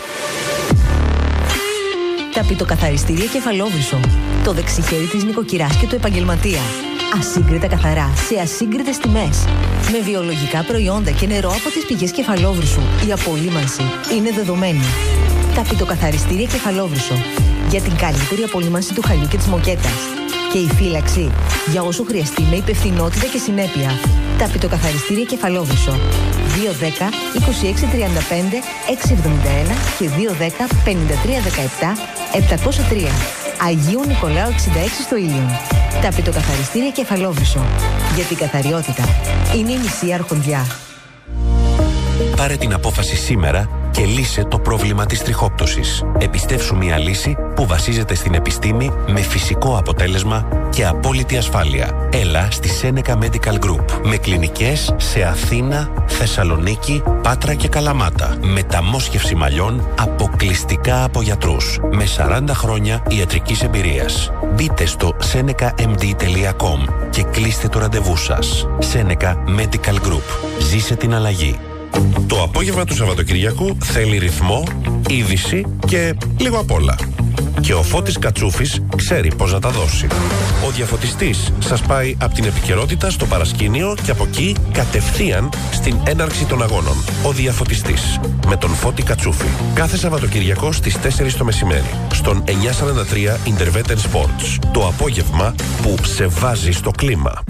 Ταπητοκαθαριστήρια Κεφαλόβρυσο. Το δεξιχέρι της νοικοκυράς και του επαγγελματία. Ασύγκριτα καθαρά, σε ασύγκριτες τιμές. Με βιολογικά προϊόντα και νερό από τις πηγές Κεφαλόβρυσου. Η απολύμανση είναι δεδομένη. Ταπητοκαθαριστήρια Κεφαλόβρυσο. Για την καλύτερη απολύμανση του χαλιού και της μοκέτας. Και η φύλαξη για όσο χρειαστεί με υπευθυνότητα και συνέπεια. Ταπητοκαθαριστήρια Κεφαλόβρυσο. 210 2635 671 και 210 5317 703. Αγίου Νικολάου 66 στο Ήλιον. Τα πιτοκαθαριστήρια Κεφαλόβρυσο. Γιατί η καθαριότητα είναι η μισή αρχοντιά. Πάρε την απόφαση σήμερα και λύσε το πρόβλημα της τριχόπτωσης. Επιστεύσου μια λύση που βασίζεται στην επιστήμη με φυσικό αποτέλεσμα και απόλυτη ασφάλεια. Έλα στη Seneca Medical Group με κλινικές σε Αθήνα, Θεσσαλονίκη, Πάτρα και Καλαμάτα. Μεταμόσχευση μαλλιών αποκλειστικά από γιατρούς με 40 χρόνια ιατρικής εμπειρίας. Μπείτε στο senecamd.com και κλείστε το ραντεβού σας. Seneca Medical Group. Ζήσε την αλλαγή. Το απόγευμα του Σαββατοκυριακού θέλει ρυθμό, είδηση και λίγο απ' όλα. Και ο Φώτης Κατσούφης ξέρει πώς να τα δώσει. Ο διαφωτιστής σας πάει από την επικαιρότητα στο παρασκήνιο και από εκεί κατευθείαν στην έναρξη των αγώνων. Ο διαφωτιστής με τον Φώτη Κατσούφη. Κάθε Σαββατοκυριακό στις 4 το μεσημέρι στον 943 Interveter Sports. Το απόγευμα που σε βάζει στο κλίμα.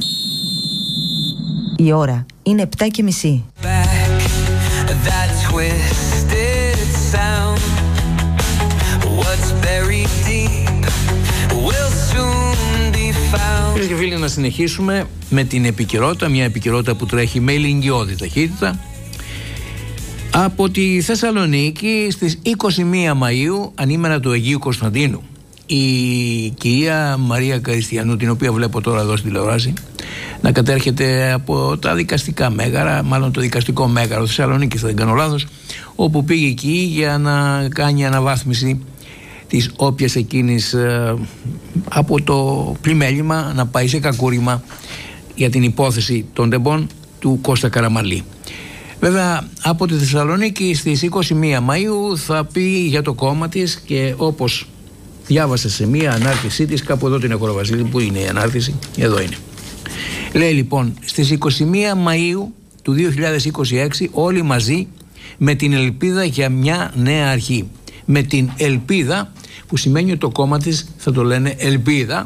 Η ώρα είναι 7:30. Φίλες και φίλοι, να συνεχίσουμε με την επικαιρότητα, μια επικαιρότητα που τρέχει με ηλικιώδη ταχύτητα. Από τη Θεσσαλονίκη στις 21 Μαΐου, ανήμερα του Αγίου Κωνσταντίνου, η κυρία Μαρία Καριστιανού, την οποία βλέπω τώρα εδώ στη τηλεόραση, να κατέρχεται από τα δικαστικά μέγαρα, μάλλον το δικαστικό μέγαρο Θεσσαλονίκης, δεν κάνω λάθος, όπου πήγε εκεί για να κάνει αναβάθμιση της όποιας εκείνης από το πλημέλημα να πάει σε κακούριμα για την υπόθεση των τεμπών του Κώστα Καραμαλή. Βέβαια από τη Θεσσαλονίκη στις 21 Μαΐου θα πει για το κόμμα της και όπως διάβασα σε μία ανάρτησή της, κάπου εδώ την έχω, Βασίλη, που είναι η ανάρτηση, εδώ είναι. Λέει λοιπόν, στις 21 Μαΐου του 2026 όλοι μαζί με την ελπίδα για μια νέα αρχή. Με την ελπίδα που σημαίνει ότι το κόμμα της θα το λένε Ελπίδα,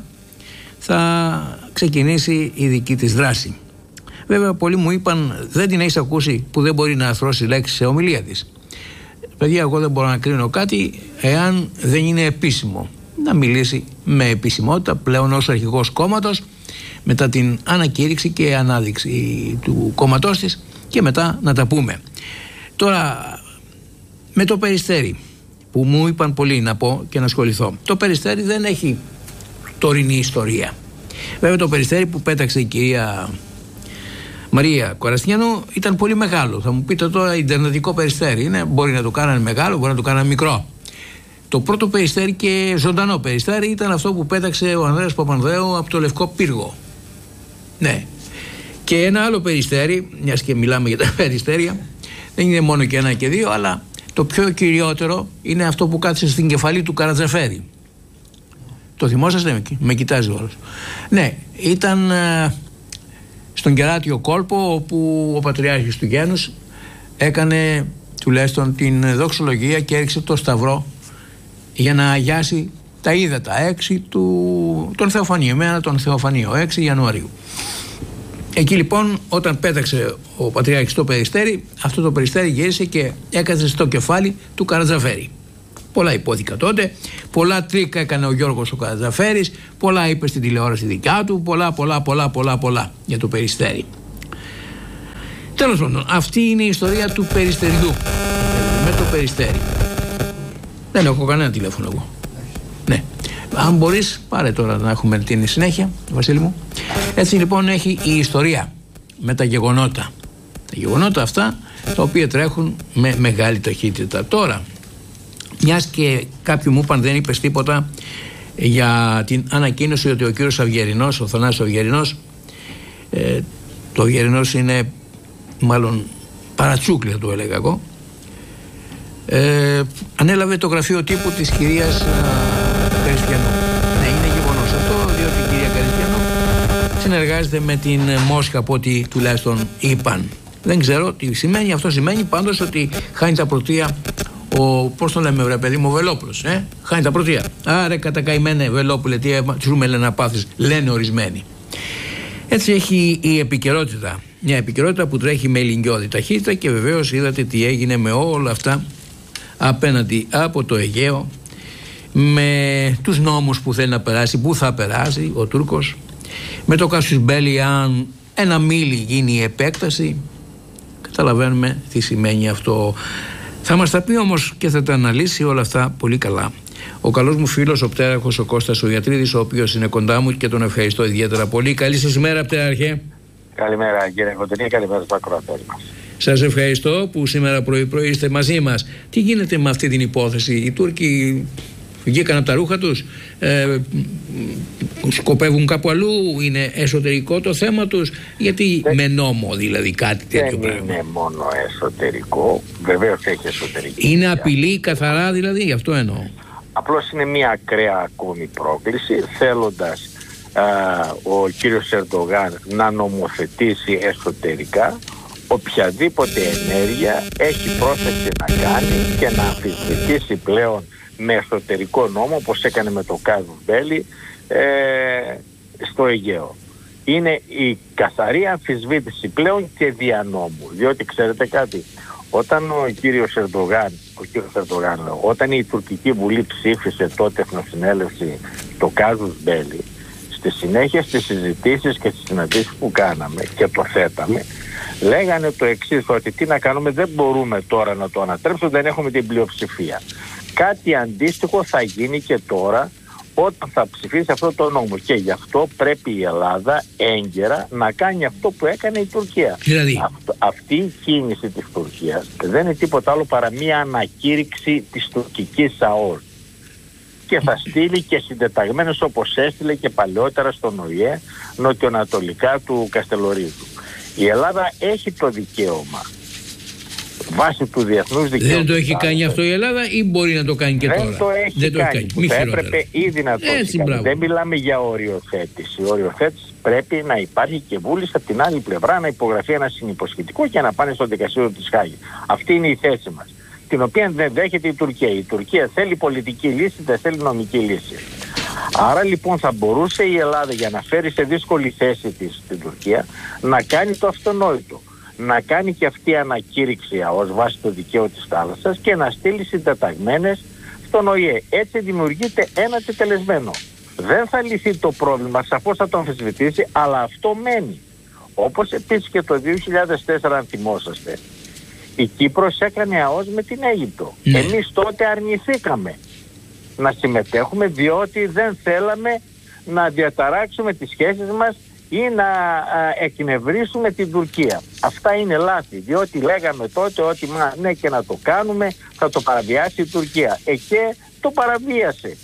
θα ξεκινήσει η δική της δράση. Βέβαια πολλοί μου είπαν, δεν την έχεις ακούσει που δεν μπορεί να αρθρώσει λέξεις σε ομιλία της. Παιδιά, εγώ δεν μπορώ να κρίνω κάτι εάν δεν είναι επίσημο. Να μιλήσει με επισημότητα πλέον ως αρχηγός κόμματος, μετά την ανακήρυξη και ανάδειξη του κόμματός της, και μετά να τα πούμε. Τώρα με το Περιστέρι που μου είπαν πολλοί να πω και να ασχοληθώ. Το Περιστέρι δεν έχει τωρινή ιστορία. Βέβαια το Περιστέρι που πέταξε η κυρία Μαρία Καριστιανού ήταν πολύ μεγάλο. Θα μου πείτε τώρα, ιντερνετικό Περιστέρι είναι, μπορεί να το κάνανε μεγάλο, μπορεί να το κάνανε μικρό. Το πρώτο Περιστέρι και ζωντανό Περιστέρι ήταν αυτό που πέταξε ο Ανδρέας Παπανδρέου από το Λευκό Πύργο. Ναι. Και ένα άλλο Περιστέρι, μιας και μιλάμε για τα Περιστέρια, δεν είναι μόνο και ένα και δύο, αλλά το πιο κυριότερο είναι αυτό που κάθισε στην κεφαλή του Καρατζαφέρη. Το θυμόσαστε, με κοιτάζει όλος. Ναι, ήταν στον Κεράτιο κόλπο, όπου ο Πατριάρχης του Γένους έκανε τουλάχιστον την δοξολογία και έριξε το σταυρό για να αγιάσει τα ύδατα 6 των Θεοφανίων, εμένα τον Θεοφανίο, 6 Ιανουαρίου. Εκεί λοιπόν όταν πέταξε ο Πατριάρχης το Περιστέρι, αυτό το Περιστέρι γύρισε και έκατσε στο κεφάλι του Καρατζαφέρη. Πολλά υπόθηκα τότε, πολλά τρίκα έκανε ο Γιώργος ο Καρατζαφέρης, πολλά είπε στην τηλεόραση δικιά του, πολλά για το Περιστέρι. Τέλος πάντων, αυτή είναι η ιστορία του Περιστεριού με το Περιστέρι. Δεν έχω κανένα τηλέφωνο εγώ. Ναι. Αν μπορείς, πάρε τώρα να έχουμε την συνέχεια, Βασίλη μου. Έτσι λοιπόν έχει η ιστορία με τα γεγονότα. Τα γεγονότα αυτά τα οποία τρέχουν με μεγάλη ταχύτητα. Τώρα, μιας και κάποιοι μου είπαν δεν είπες τίποτα για την ανακοίνωση ότι ο κύριος Αυγερινός, ο Θανάσης Αυγερινός, το Αυγερινός είναι μάλλον παρατσούκλια το έλεγα εγώ, ανέλαβε το γραφείο τύπου της κυρίας Καριστιανού. Ναι, είναι γεγονός αυτό, διότι η κυρία Καριστιανού συνεργάζεται με την Μόσχα από ό,τι τουλάχιστον είπαν. Δεν ξέρω τι σημαίνει, αυτό σημαίνει πάντως ότι χάνει τα πρωτεία πώς το λέμε βρε παιδί μου, ο Βελόπουλος, χάνει τα πρωτεία. Άρε κατακαημένε Βελόπουλε, τι ζούμε να πάθεις, λένε ορισμένοι. Έτσι έχει η επικαιρότητα, μια επικαιρότητα που τρέχει με ηλικιώδη ταχύτητα και βεβαίως είδατε τι έγινε με όλα αυτά απέναντι από το Αιγαίο με τους νόμους που θέλει να περάσει, που θα περάσει ο Τούρκος, με το casus belli, αν ένα μίλι γίνει η επέκταση. Καταλαβαίνουμε τι σημαίνει αυτό. Θα μας τα πει όμως και θα τα αναλύσει όλα αυτά πολύ καλά ο καλός μου φίλος, ο πτέραρχος ο Κώστας ο Ιατρίδης, ο οποίος είναι κοντά μου και τον ευχαριστώ ιδιαίτερα πολύ. Καλή σας ημέρα, πτέραρχε. Καλημέρα κύριε Κοντινή, καλημέρα στους ακροατές μας. Σας ευχαριστώ που σήμερα πρωί-πρωί είστε μαζί μας. Τι γίνεται με αυτή την υπόθεση? Οι Τούρκοι βγήκαν από τα ρούχα τους, σκοπεύουν κάπου αλλού, είναι εσωτερικό το θέμα τους? Γιατί με νόμο δηλαδή κάτι τέτοιο πράγμα? Δεν είναι μόνο εσωτερικό, βεβαίως έχει εσωτερική. Είναι απειλή καθαρά δηλαδή, γι' αυτό εννοώ. Απλώς είναι μια ακραία ακόμη πρόκληση, θέλοντας ο κύριος Ερντογάν να νομοθετήσει εσωτερικά οποιαδήποτε ενέργεια έχει πρόθεση να κάνει και να αμφισβητήσει πλέον με εσωτερικό νόμο, όπως έκανε με το casus belli στο Αιγαίο. Είναι η καθαρή αμφισβήτηση πλέον και δια νόμου, διότι ξέρετε κάτι, όταν ο κύριος Ερντογάν, όταν η τουρκική βουλή ψήφισε τότε εθνοσυνέλευση το casus belli, στη συνέχεια στις συζητήσεις και στις συναντήσεις που κάναμε και το θέταμε, λέγανε το εξής, ότι τι να κάνουμε, δεν μπορούμε τώρα να το ανατρέψουμε, δεν έχουμε την πλειοψηφία. Κάτι αντίστοιχο θα γίνει και τώρα όταν θα ψηφίσει αυτό το νόμο, και γι' αυτό πρέπει η Ελλάδα έγκαιρα να κάνει αυτό που έκανε η Τουρκία. Δηλαδή αυτή η κίνηση της Τουρκίας δεν είναι τίποτα άλλο παρά μία ανακήρυξη της τουρκικής ΑΟΣ, και θα στείλει και συντεταγμένες όπως έστειλε και παλαιότερα στον ΟΗΕ νοτιοανατολικά του Καστελορίδου. Η Ελλάδα έχει το δικαίωμα βάσει του διεθνούς δικαίου. Δεν το έχει κάνει αυτό η Ελλάδα ή μπορεί να το κάνει και τώρα? Δεν το έχει κάνει. Θα έπρεπε ήδη να το έχει κάνει. Δεν μιλάμε για οριοθέτηση. Η οριοθέτηση πρέπει να υπάρχει και βούληση από την άλλη πλευρά να υπογραφεί ένα συνυποσχετικό και να πάνε στο δικαστήριο της Χάγης. Αυτή είναι η θέση μας, την οποία δεν δέχεται η Τουρκία. Η Τουρκία θέλει πολιτική λύση, δεν θέλει νομική λύση. Άρα λοιπόν θα μπορούσε η Ελλάδα, για να φέρει σε δύσκολη θέση της την Τουρκία, να κάνει το αυτονόητο. Να κάνει και αυτή ανακήρυξη ως βάση το δικαίου της θάλασσας και να στείλει συντεταγμένες στον ΟΗΕ. Έτσι δημιουργείται ένα τετελεσμένο. Δεν θα λυθεί το πρόβλημα, σαφώς θα το αμφισβητήσει, αλλά αυτό μένει. Όπως επίσης και το 2004, αν θυμόσαστε, η Κύπρος έκανε ΑΟΣ με την Αίγυπτο. Εμείς τότε αρνηθήκαμε να συμμετέχουμε, διότι δεν θέλαμε να διαταράξουμε τις σχέσεις μας ή να εκνευρίσουμε την Τουρκία. Αυτά είναι λάθη, διότι λέγαμε τότε ότι ναι, και να το κάνουμε θα το παραβιάσει η Τουρκία. Και το παραβίασε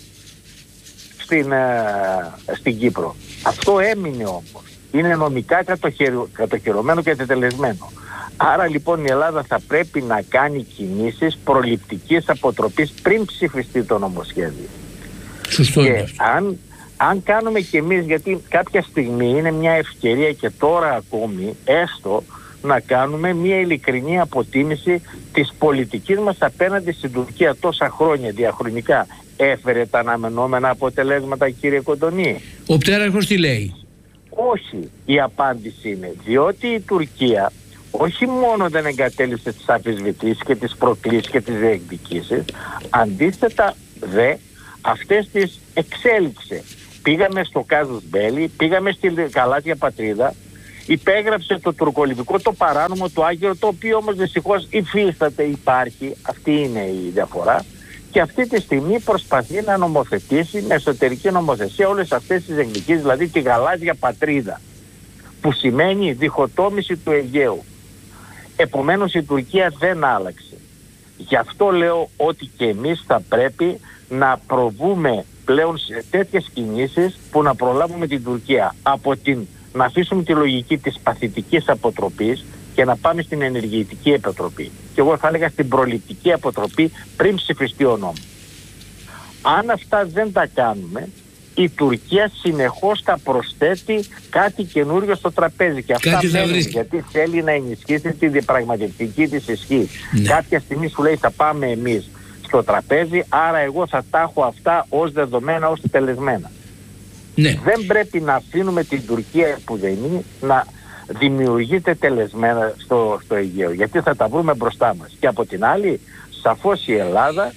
στην Κύπρο. Αυτό έμεινε όμως. Είναι νομικά κατοχυρωμένο και τετελεσμένο. Άρα λοιπόν η Ελλάδα θα πρέπει να κάνει κινήσεις προληπτικής αποτροπής πριν ψηφιστεί το νομοσχέδιο. Σωστό. Και αν κάνουμε κι εμείς, γιατί κάποια στιγμή είναι μια ευκαιρία και τώρα ακόμη, έστω να κάνουμε μια ειλικρινή αποτίμηση της πολιτικής μας απέναντι στην Τουρκία. Τόσα χρόνια διαχρονικά έφερε τα αναμενόμενα αποτελέσματα, κύριε Κοντονή? Ο πτέραρχος τι λέει? Όχι, η απάντηση είναι διότι η Τουρκία όχι μόνο δεν εγκατέλειψε τις αμφισβητήσεις και τις προκλήσεις και τις διεκδικήσεις, αντίθετα δε αυτές τις εξέλιξε. Πήγαμε στο casus belli, πήγαμε στη γαλάζια πατρίδα, υπέγραψε το τουρκολιβικό, το παράνομο, το άγγελο, το οποίο όμως δυστυχώς υφίσταται, υπάρχει, αυτή είναι η διαφορά, και αυτή τη στιγμή προσπαθεί να νομοθετήσει με εσωτερική νομοθεσία όλες αυτές τις εκδικήσεις, δηλαδή τη γαλάζια πατρίδα, που σημαίνει διχοτόμηση του Αιγαίου. Επομένως η Τουρκία δεν άλλαξε. Γι' αυτό λέω ότι και εμείς θα πρέπει να προβούμε πλέον σε τέτοιες κινήσεις που να προλάβουμε την Τουρκία από να αφήσουμε τη λογική της παθητικής αποτροπής και να πάμε στην ενεργητική αποτροπή. Και εγώ θα έλεγα στην προληπτική αποτροπή πριν ψηφιστεί ο νόμος. Αν αυτά δεν τα κάνουμε, η Τουρκία συνεχώς θα προσθέτει κάτι καινούριο στο τραπέζι, και αυτά μένουν, γιατί θέλει να ενισχύσει τη διαπραγματευτική της ισχύ. Ναι. Κάποια στιγμή σου λέει θα πάμε εμείς στο τραπέζι, άρα εγώ θα τα έχω αυτά ως δεδομένα, ως τελεσμένα. Ναι. Δεν πρέπει να αφήνουμε την Τουρκία επουδενή να δημιουργείται τελεσμένα στο Αιγαίο, γιατί θα τα βρούμε μπροστά μας. Και από την άλλη, σαφώς η Ελλάδα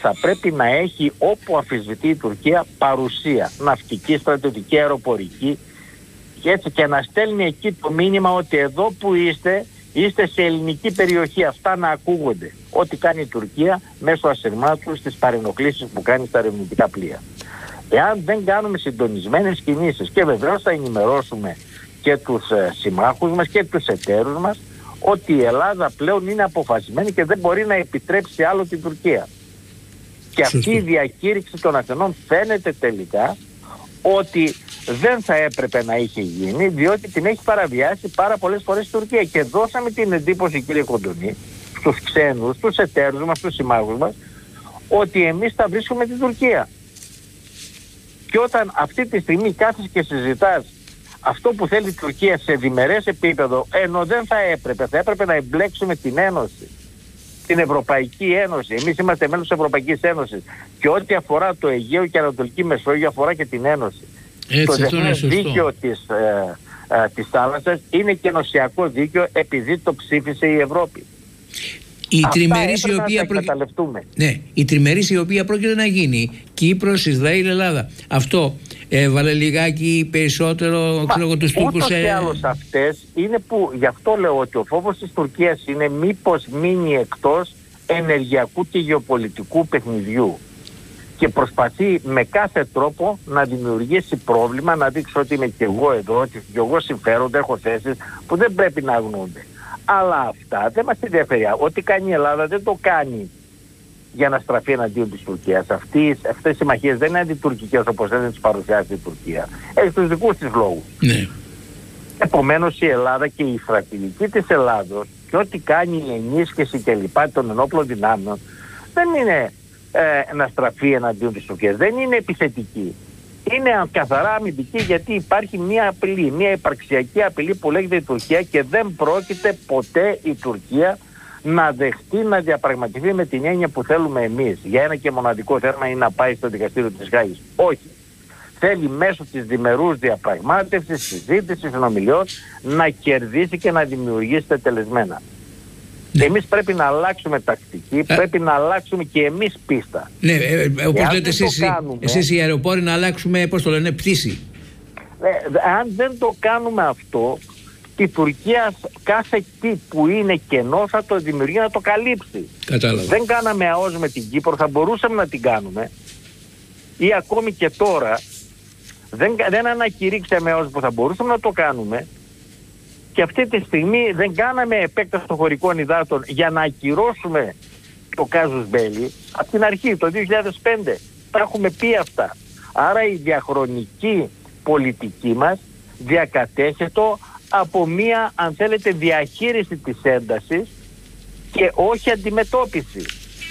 θα πρέπει να έχει, όπου αμφισβητεί η Τουρκία, παρουσία ναυτική, στρατιωτική, αεροπορική, και να στέλνει εκεί το μήνυμα ότι εδώ που είστε σε ελληνική περιοχή. Αυτά να ακούγονται. Ό,τι κάνει η Τουρκία μέσω ασυρμάτου στις παρενοχλήσεις που κάνει στα ερευνητικά πλοία. Εάν δεν κάνουμε συντονισμένες κινήσεις, και βεβαίως θα ενημερώσουμε και τους συμμάχους μας και τους εταίρους μας, ότι η Ελλάδα πλέον είναι αποφασισμένη και δεν μπορεί να επιτρέψει άλλο την Τουρκία. Και αυτή η διακήρυξη των Αθηνών φαίνεται τελικά ότι δεν θα έπρεπε να είχε γίνει, διότι την έχει παραβιάσει πάρα πολλές φορές η Τουρκία. Και δώσαμε την εντύπωση, κύριε Κοντονή, στους ξένους, στους εταίρους μας, στους συμμάχους μας, ότι εμείς θα βρίσκουμε την Τουρκία. Και όταν αυτή τη στιγμή κάθεσαι και συζητάς αυτό που θέλει η Τουρκία σε διμερές επίπεδο, ενώ δεν θα έπρεπε να εμπλέξουμε την Ένωση, την Ευρωπαϊκή Ένωση. Εμείς είμαστε μέλος της Ευρωπαϊκής Ένωσης και ό,τι αφορά το Αιγαίο και Ανατολική Μεσόγειο αφορά και την Ένωση. Το διεθνές δίκαιο της θάλασσας είναι και ενωσιακό δίκαιο, επειδή το ψήφισε η Ευρώπη. Η τριμερής η οποία πρόκειται να γίνει, Κύπρος, Ισραήλ, Ελλάδα, αυτό έβαλε λιγάκι περισσότερο τους Τούρκους. Ούτως και άλλως αυτές είναι που, γι' αυτό λέω ότι ο φόβος της Τουρκίας είναι μήπως μείνει εκτός ενεργειακού και γεωπολιτικού παιχνιδιού και προσπαθεί με κάθε τρόπο να δημιουργήσει πρόβλημα, να δείξει ότι είμαι και εγώ εδώ, ότι και εγώ συμφέροντα, έχω θέσεις που δεν πρέπει να αγνοούνται. Αλλά αυτά δεν μας ενδιαφέρει. Ό,τι κάνει η Ελλάδα δεν το κάνει για να στραφεί εναντίον της Τουρκίας. Αυτές οι συμμαχίες δεν είναι αντιτουρκικές όπως δεν τις παρουσιάζει η Τουρκία. Έχει τους δικούς της λόγους. Ναι. Επομένως η Ελλάδα και η στρατηγική της Ελλάδος και ό,τι κάνει η ενίσχυση και λοιπά των ενόπλων δυνάμεων δεν είναι να στραφεί εναντίον της Τουρκίας. Δεν είναι επιθετική. Είναι καθαρά αμυντική, γιατί υπάρχει μια απειλή, μια υπαρξιακή απειλή που λέγεται η Τουρκία και δεν πρόκειται ποτέ η Τουρκία να δεχτεί να διαπραγματευτεί με την έννοια που θέλουμε εμείς. Για ένα και μοναδικό θέμα είναι να πάει στο δικαστήριο της Χάγης. Όχι. Θέλει μέσω της διμερούς διαπραγμάτευσης, συζήτησης, συνομιλιών να κερδίσει και να δημιουργήσει τελεσμένα. Ναι. Εμείς πρέπει να αλλάξουμε τακτική, πρέπει να αλλάξουμε και εμείς πίστα. Ναι, όπως λέτε εσείς οι αεροπόροι, να αλλάξουμε, πώς το λένε, πτήση. Αν δεν το κάνουμε αυτό, η Τουρκία κάθε τι που είναι κενό θα το δημιουργεί να το καλύψει. Κατάλαβα. Δεν κάναμε ΑΟΣ με την Κύπρο, θα μπορούσαμε να την κάνουμε, ή ακόμη και τώρα δεν ανακηρύξαμε ΑΟΣ που θα μπορούσαμε να το κάνουμε. Και αυτή τη στιγμή δεν κάναμε επέκταση των χωρικών υδάτων για να ακυρώσουμε το κάζους μπέλι. Από την αρχή, το 2005, τα έχουμε πει αυτά. Άρα η διαχρονική πολιτική μας διακατέχεται από μία, αν θέλετε, διαχείριση της έντασης και όχι αντιμετώπιση.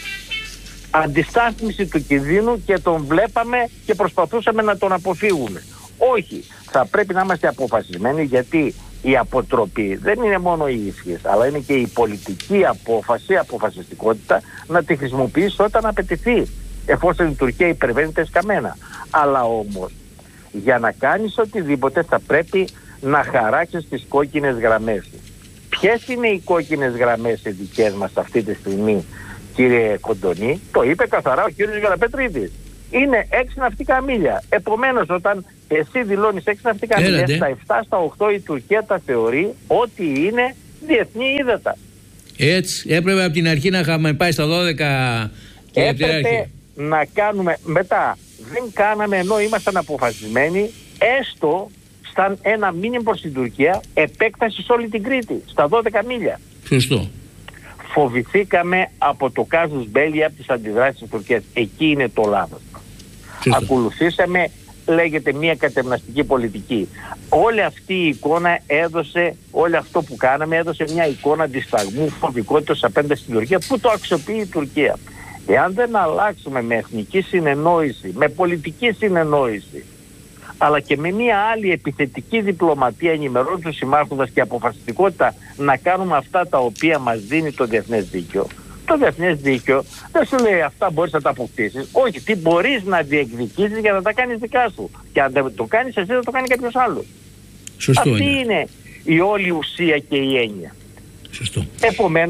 Αντιστάθμιση του κινδύνου και τον βλέπαμε και προσπαθούσαμε να τον αποφύγουμε. Όχι, θα πρέπει να είμαστε αποφασισμένοι, γιατί η αποτροπή δεν είναι μόνο η ίσχυς, αλλά είναι και η πολιτική αποφασιστικότητα να τη χρησιμοποιήσει όταν απαιτηθεί, εφόσον η Τουρκία υπερβαίνει τα εσκαμμένα. Αλλά όμως, για να κάνεις οτιδήποτε θα πρέπει να χαράξεις τις κόκκινες γραμμές σου. Ποιες είναι οι κόκκινες γραμμές οι δικές μας αυτή τη στιγμή, κύριε Κοντονή? Το είπε καθαρά ο κύριος Γεραπετρίδης. Είναι 6 ναυτικά μίλια. Επομένως, όταν εσύ δηλώνεις 6 ναυτικά μίλια, στα 7, στα 8 η Τουρκία τα θεωρεί ότι είναι διεθνή ύδατα. Έτσι, έπρεπε από την αρχή να είχαμε πάει στα 12 και έπρεπε να κάνουμε. Μετά, δεν κάναμε, ενώ ήμασταν αποφασισμένοι, έστω σαν ένα μήνυμα προς την Τουρκία, επέκταση σε όλη την Κρήτη, στα 12 μίλια. Σωστό. Φοβηθήκαμε από το κάζους μπέλι, από τις αντιδράσεις της Τουρκίας. Εκεί είναι το λάθος. Ακολουθήσαμε, λέγεται, μια κατευναστική πολιτική. Όλη αυτή η εικόνα έδωσε, όλο αυτό που κάναμε έδωσε μια εικόνα δισταγμού, φοβικότητας απέναντι στην Τουρκία, που το αξιοποιεί η Τουρκία. Εάν δεν αλλάξουμε με εθνική συνεννόηση, με πολιτική συνεννόηση, αλλά και με μια άλλη επιθετική διπλωματία, ενημερώνοντας τους συμμάχους μας και αποφασιστικότητα να κάνουμε αυτά τα οποία μας δίνει το διεθνές δίκαιο. Το διεθνές δίκαιο δεν σου λέει αυτά μπορείς να τα αποκτήσεις. Όχι, τι μπορείς να διεκδικήσεις για να τα κάνεις δικά σου. Και αν δεν το κάνεις εσύ, θα το κάνει κάποιος άλλος. Σωστό. Αυτή είναι η όλη ουσία και η έννοια. Σωστό. Επομένως,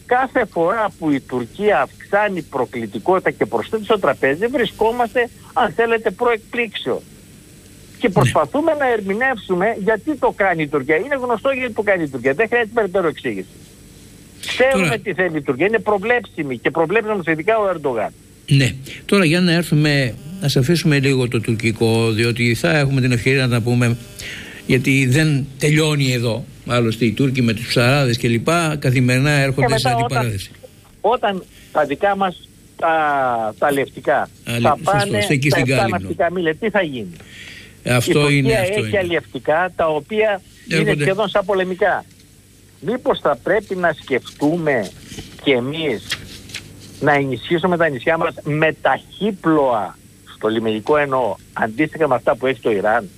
κάθε φορά που η Τουρκία αυξάνει προκλητικότητα και προσθέτει στο τραπέζι, βρισκόμαστε, αν θέλετε, προεκπλήξεων. Και προσπαθούμε να ερμηνεύσουμε γιατί το κάνει η Τουρκία. Είναι γνωστό γιατί το κάνει η Τουρκία. Δεν χρειάζεται περαιτέρω εξήγηση. Ξέρουμε τι θέλει η Τουρκία. Είναι προβλέψιμη και προβλέψιμη ειδικά ο Ερντογάν. Ναι. Τώρα για να έρθουμε, να αφήσουμε λίγο το τουρκικό, διότι θα έχουμε την ευκαιρία να τα πούμε, γιατί δεν τελειώνει εδώ. Άλλωστε οι Τούρκοι με τους ψαράδες και λοιπά καθημερινά έρχονται σε αντιπαράθεση. Όταν τα δικά μας τα λευτικά θα πάνε στα ναυτικά μήλια, τι θα γίνει? Αυτό η Τουρκία έχει αλλιευτικά τα οποία είναι σχεδόν σαν πολεμικά. Μήπως θα πρέπει να σκεφτούμε και εμείς να ενισχύσουμε τα νησιά μας με ταχύπλοα, στο λιμενικό εννοώ, αντίστοιχα με αυτά που έχει το Ιράν?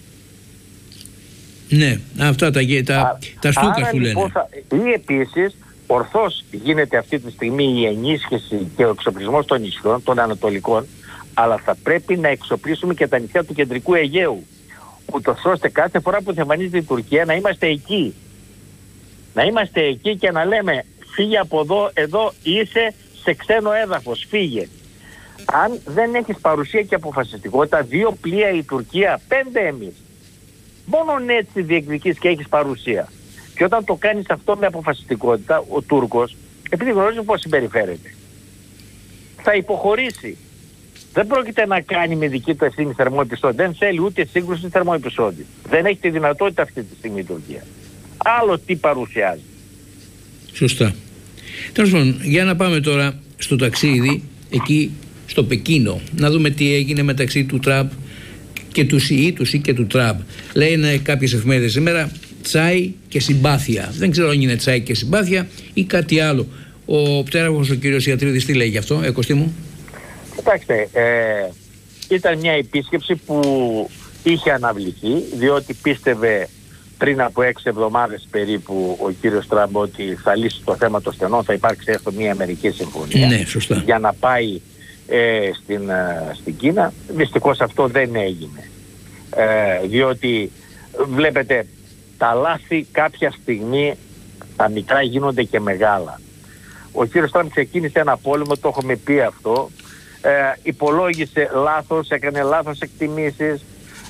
Ναι, αυτά τα στούκα που λένε. Λοιπόν, ή επίσης, ορθώς γίνεται αυτή τη στιγμή η ενίσχυση και ο εξοπλισμός των νησιών, των ανατολικών, αλλά θα πρέπει να εξοπλίσουμε και τα νησιά του κεντρικού Αιγαίου, ούτως ώστε κάθε φορά που θα εμφανίζεται η Τουρκία να είμαστε εκεί. Να είμαστε εκεί και να λέμε φύγε από εδώ είσαι σε ξένο έδαφος, φύγε. Αν δεν έχεις παρουσία και αποφασιστικότητα, 2 πλοία η Τουρκία, 5 εμείς. Μόνον έτσι διεκδικείς και έχεις παρουσία. Και όταν το κάνεις αυτό με αποφασιστικότητα, ο Τούρκος, επειδή γνωρίζει πώς συμπεριφέρεται, θα υποχωρήσει. Δεν πρόκειται να κάνει με δική του ευθύνη θερμό επεισόδιο. Δεν θέλει ούτε σύγκρουση θερμό επεισόδιο. Δεν έχει τη δυνατότητα αυτή τη στιγμή η Τουρκία. Άλλο τι παρουσιάζει. Σωστά. Τέλος πάντων, για να πάμε τώρα στο ταξίδι εκεί στο Πεκίνο, να δούμε τι έγινε μεταξύ του Τραμπ και του ΣΥ και του Τραμπ. Λένε κάποιες εφημερίδες σήμερα τσάι και συμπάθεια. Δεν ξέρω αν είναι τσάι και συμπάθεια ή κάτι άλλο. Ο πτέραγος ο κύριος Ιατρίδης τι λέει γι' αυτό, Κωστή μου? Κοιτάξτε, ήταν μια επίσκεψη που είχε αναβληθεί, διότι πίστευε πριν από 6 εβδομάδες περίπου ο κύριος Τραμπ ότι θα λύσει το θέμα των στενών, θα υπάρξει έστω μια μερική συμφωνία, ναι, σωστά, για να πάει στην Κίνα. Δυστυχώς αυτό δεν έγινε, διότι βλέπετε τα λάθη κάποια στιγμή τα μικρά γίνονται και μεγάλα. Ο κύριος Τραμπ ξεκίνησε ένα πόλεμο, το έχουμε πει αυτό, υπολόγισε λάθος, έκανε λάθος εκτιμήσεις,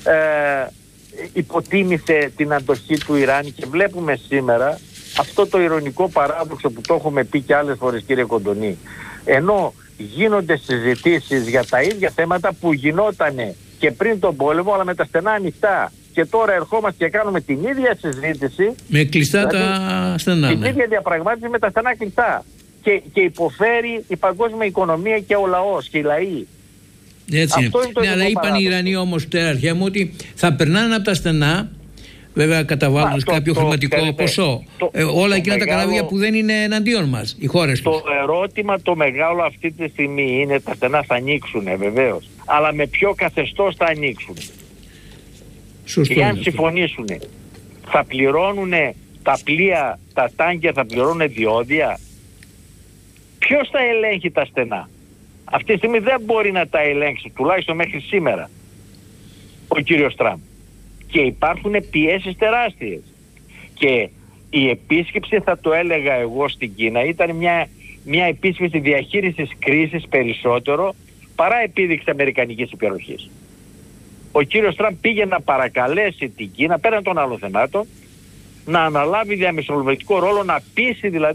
υποτίμησε την αντοχή του Ιράν και βλέπουμε σήμερα αυτό το ειρωνικό παράδοξο που το έχουμε πει και άλλες φορές, κύριε Κοντονή, ενώ γίνονται συζητήσεις για τα ίδια θέματα που γινότανε και πριν τον πόλεμο αλλά με τα στενά ανοιχτά, και τώρα ερχόμαστε και κάνουμε την ίδια συζήτηση με κλειστά τα στενά, την ίδια διαπραγμάτευση με τα στενά κλειστά και υποφέρει η παγκόσμια οικονομία και ο λαός και οι λαοί. Έτσι είναι. Ναι, αλλά είπαν οι Ιρανοί όμως αρχαία μου ότι θα περνάνε από τα στενά, βέβαια καταβάλουν κάποιο χρηματικό ποσό, όλα εκείνα τα καράβια που δεν είναι εναντίον μας, οι χώρες τους. Το ερώτημα το μεγάλο αυτή τη στιγμή είναι τα στενά θα ανοίξουν βεβαίως, αλλά με ποιο καθεστώς θα ανοίξουν? Σωστό. Εάν συμφωνήσουν, θα πληρώνουν τα πλοία, τα τάγκια θα πληρώνουν διόδια? Ποιος θα ελέγχει τα στενά? Αυτή τη στιγμή δεν μπορεί να τα ελέγξει, τουλάχιστον μέχρι σήμερα, ο κύριος Τραμπ. Και υπάρχουν πιέσεις τεράστιες. Και η επίσκεψη, θα το έλεγα εγώ, στην Κίνα ήταν μια επίσκεψη διαχείρισης κρίσης περισσότερο παρά επίδειξη αμερικανικής υπεροχής. Ο κύριος Τραμπ πήγε να παρακαλέσει την Κίνα, πέραν των άλλων θεμάτων, να αναλάβει διαμεσολαβητικό ρόλο, να πείσει δηλαδή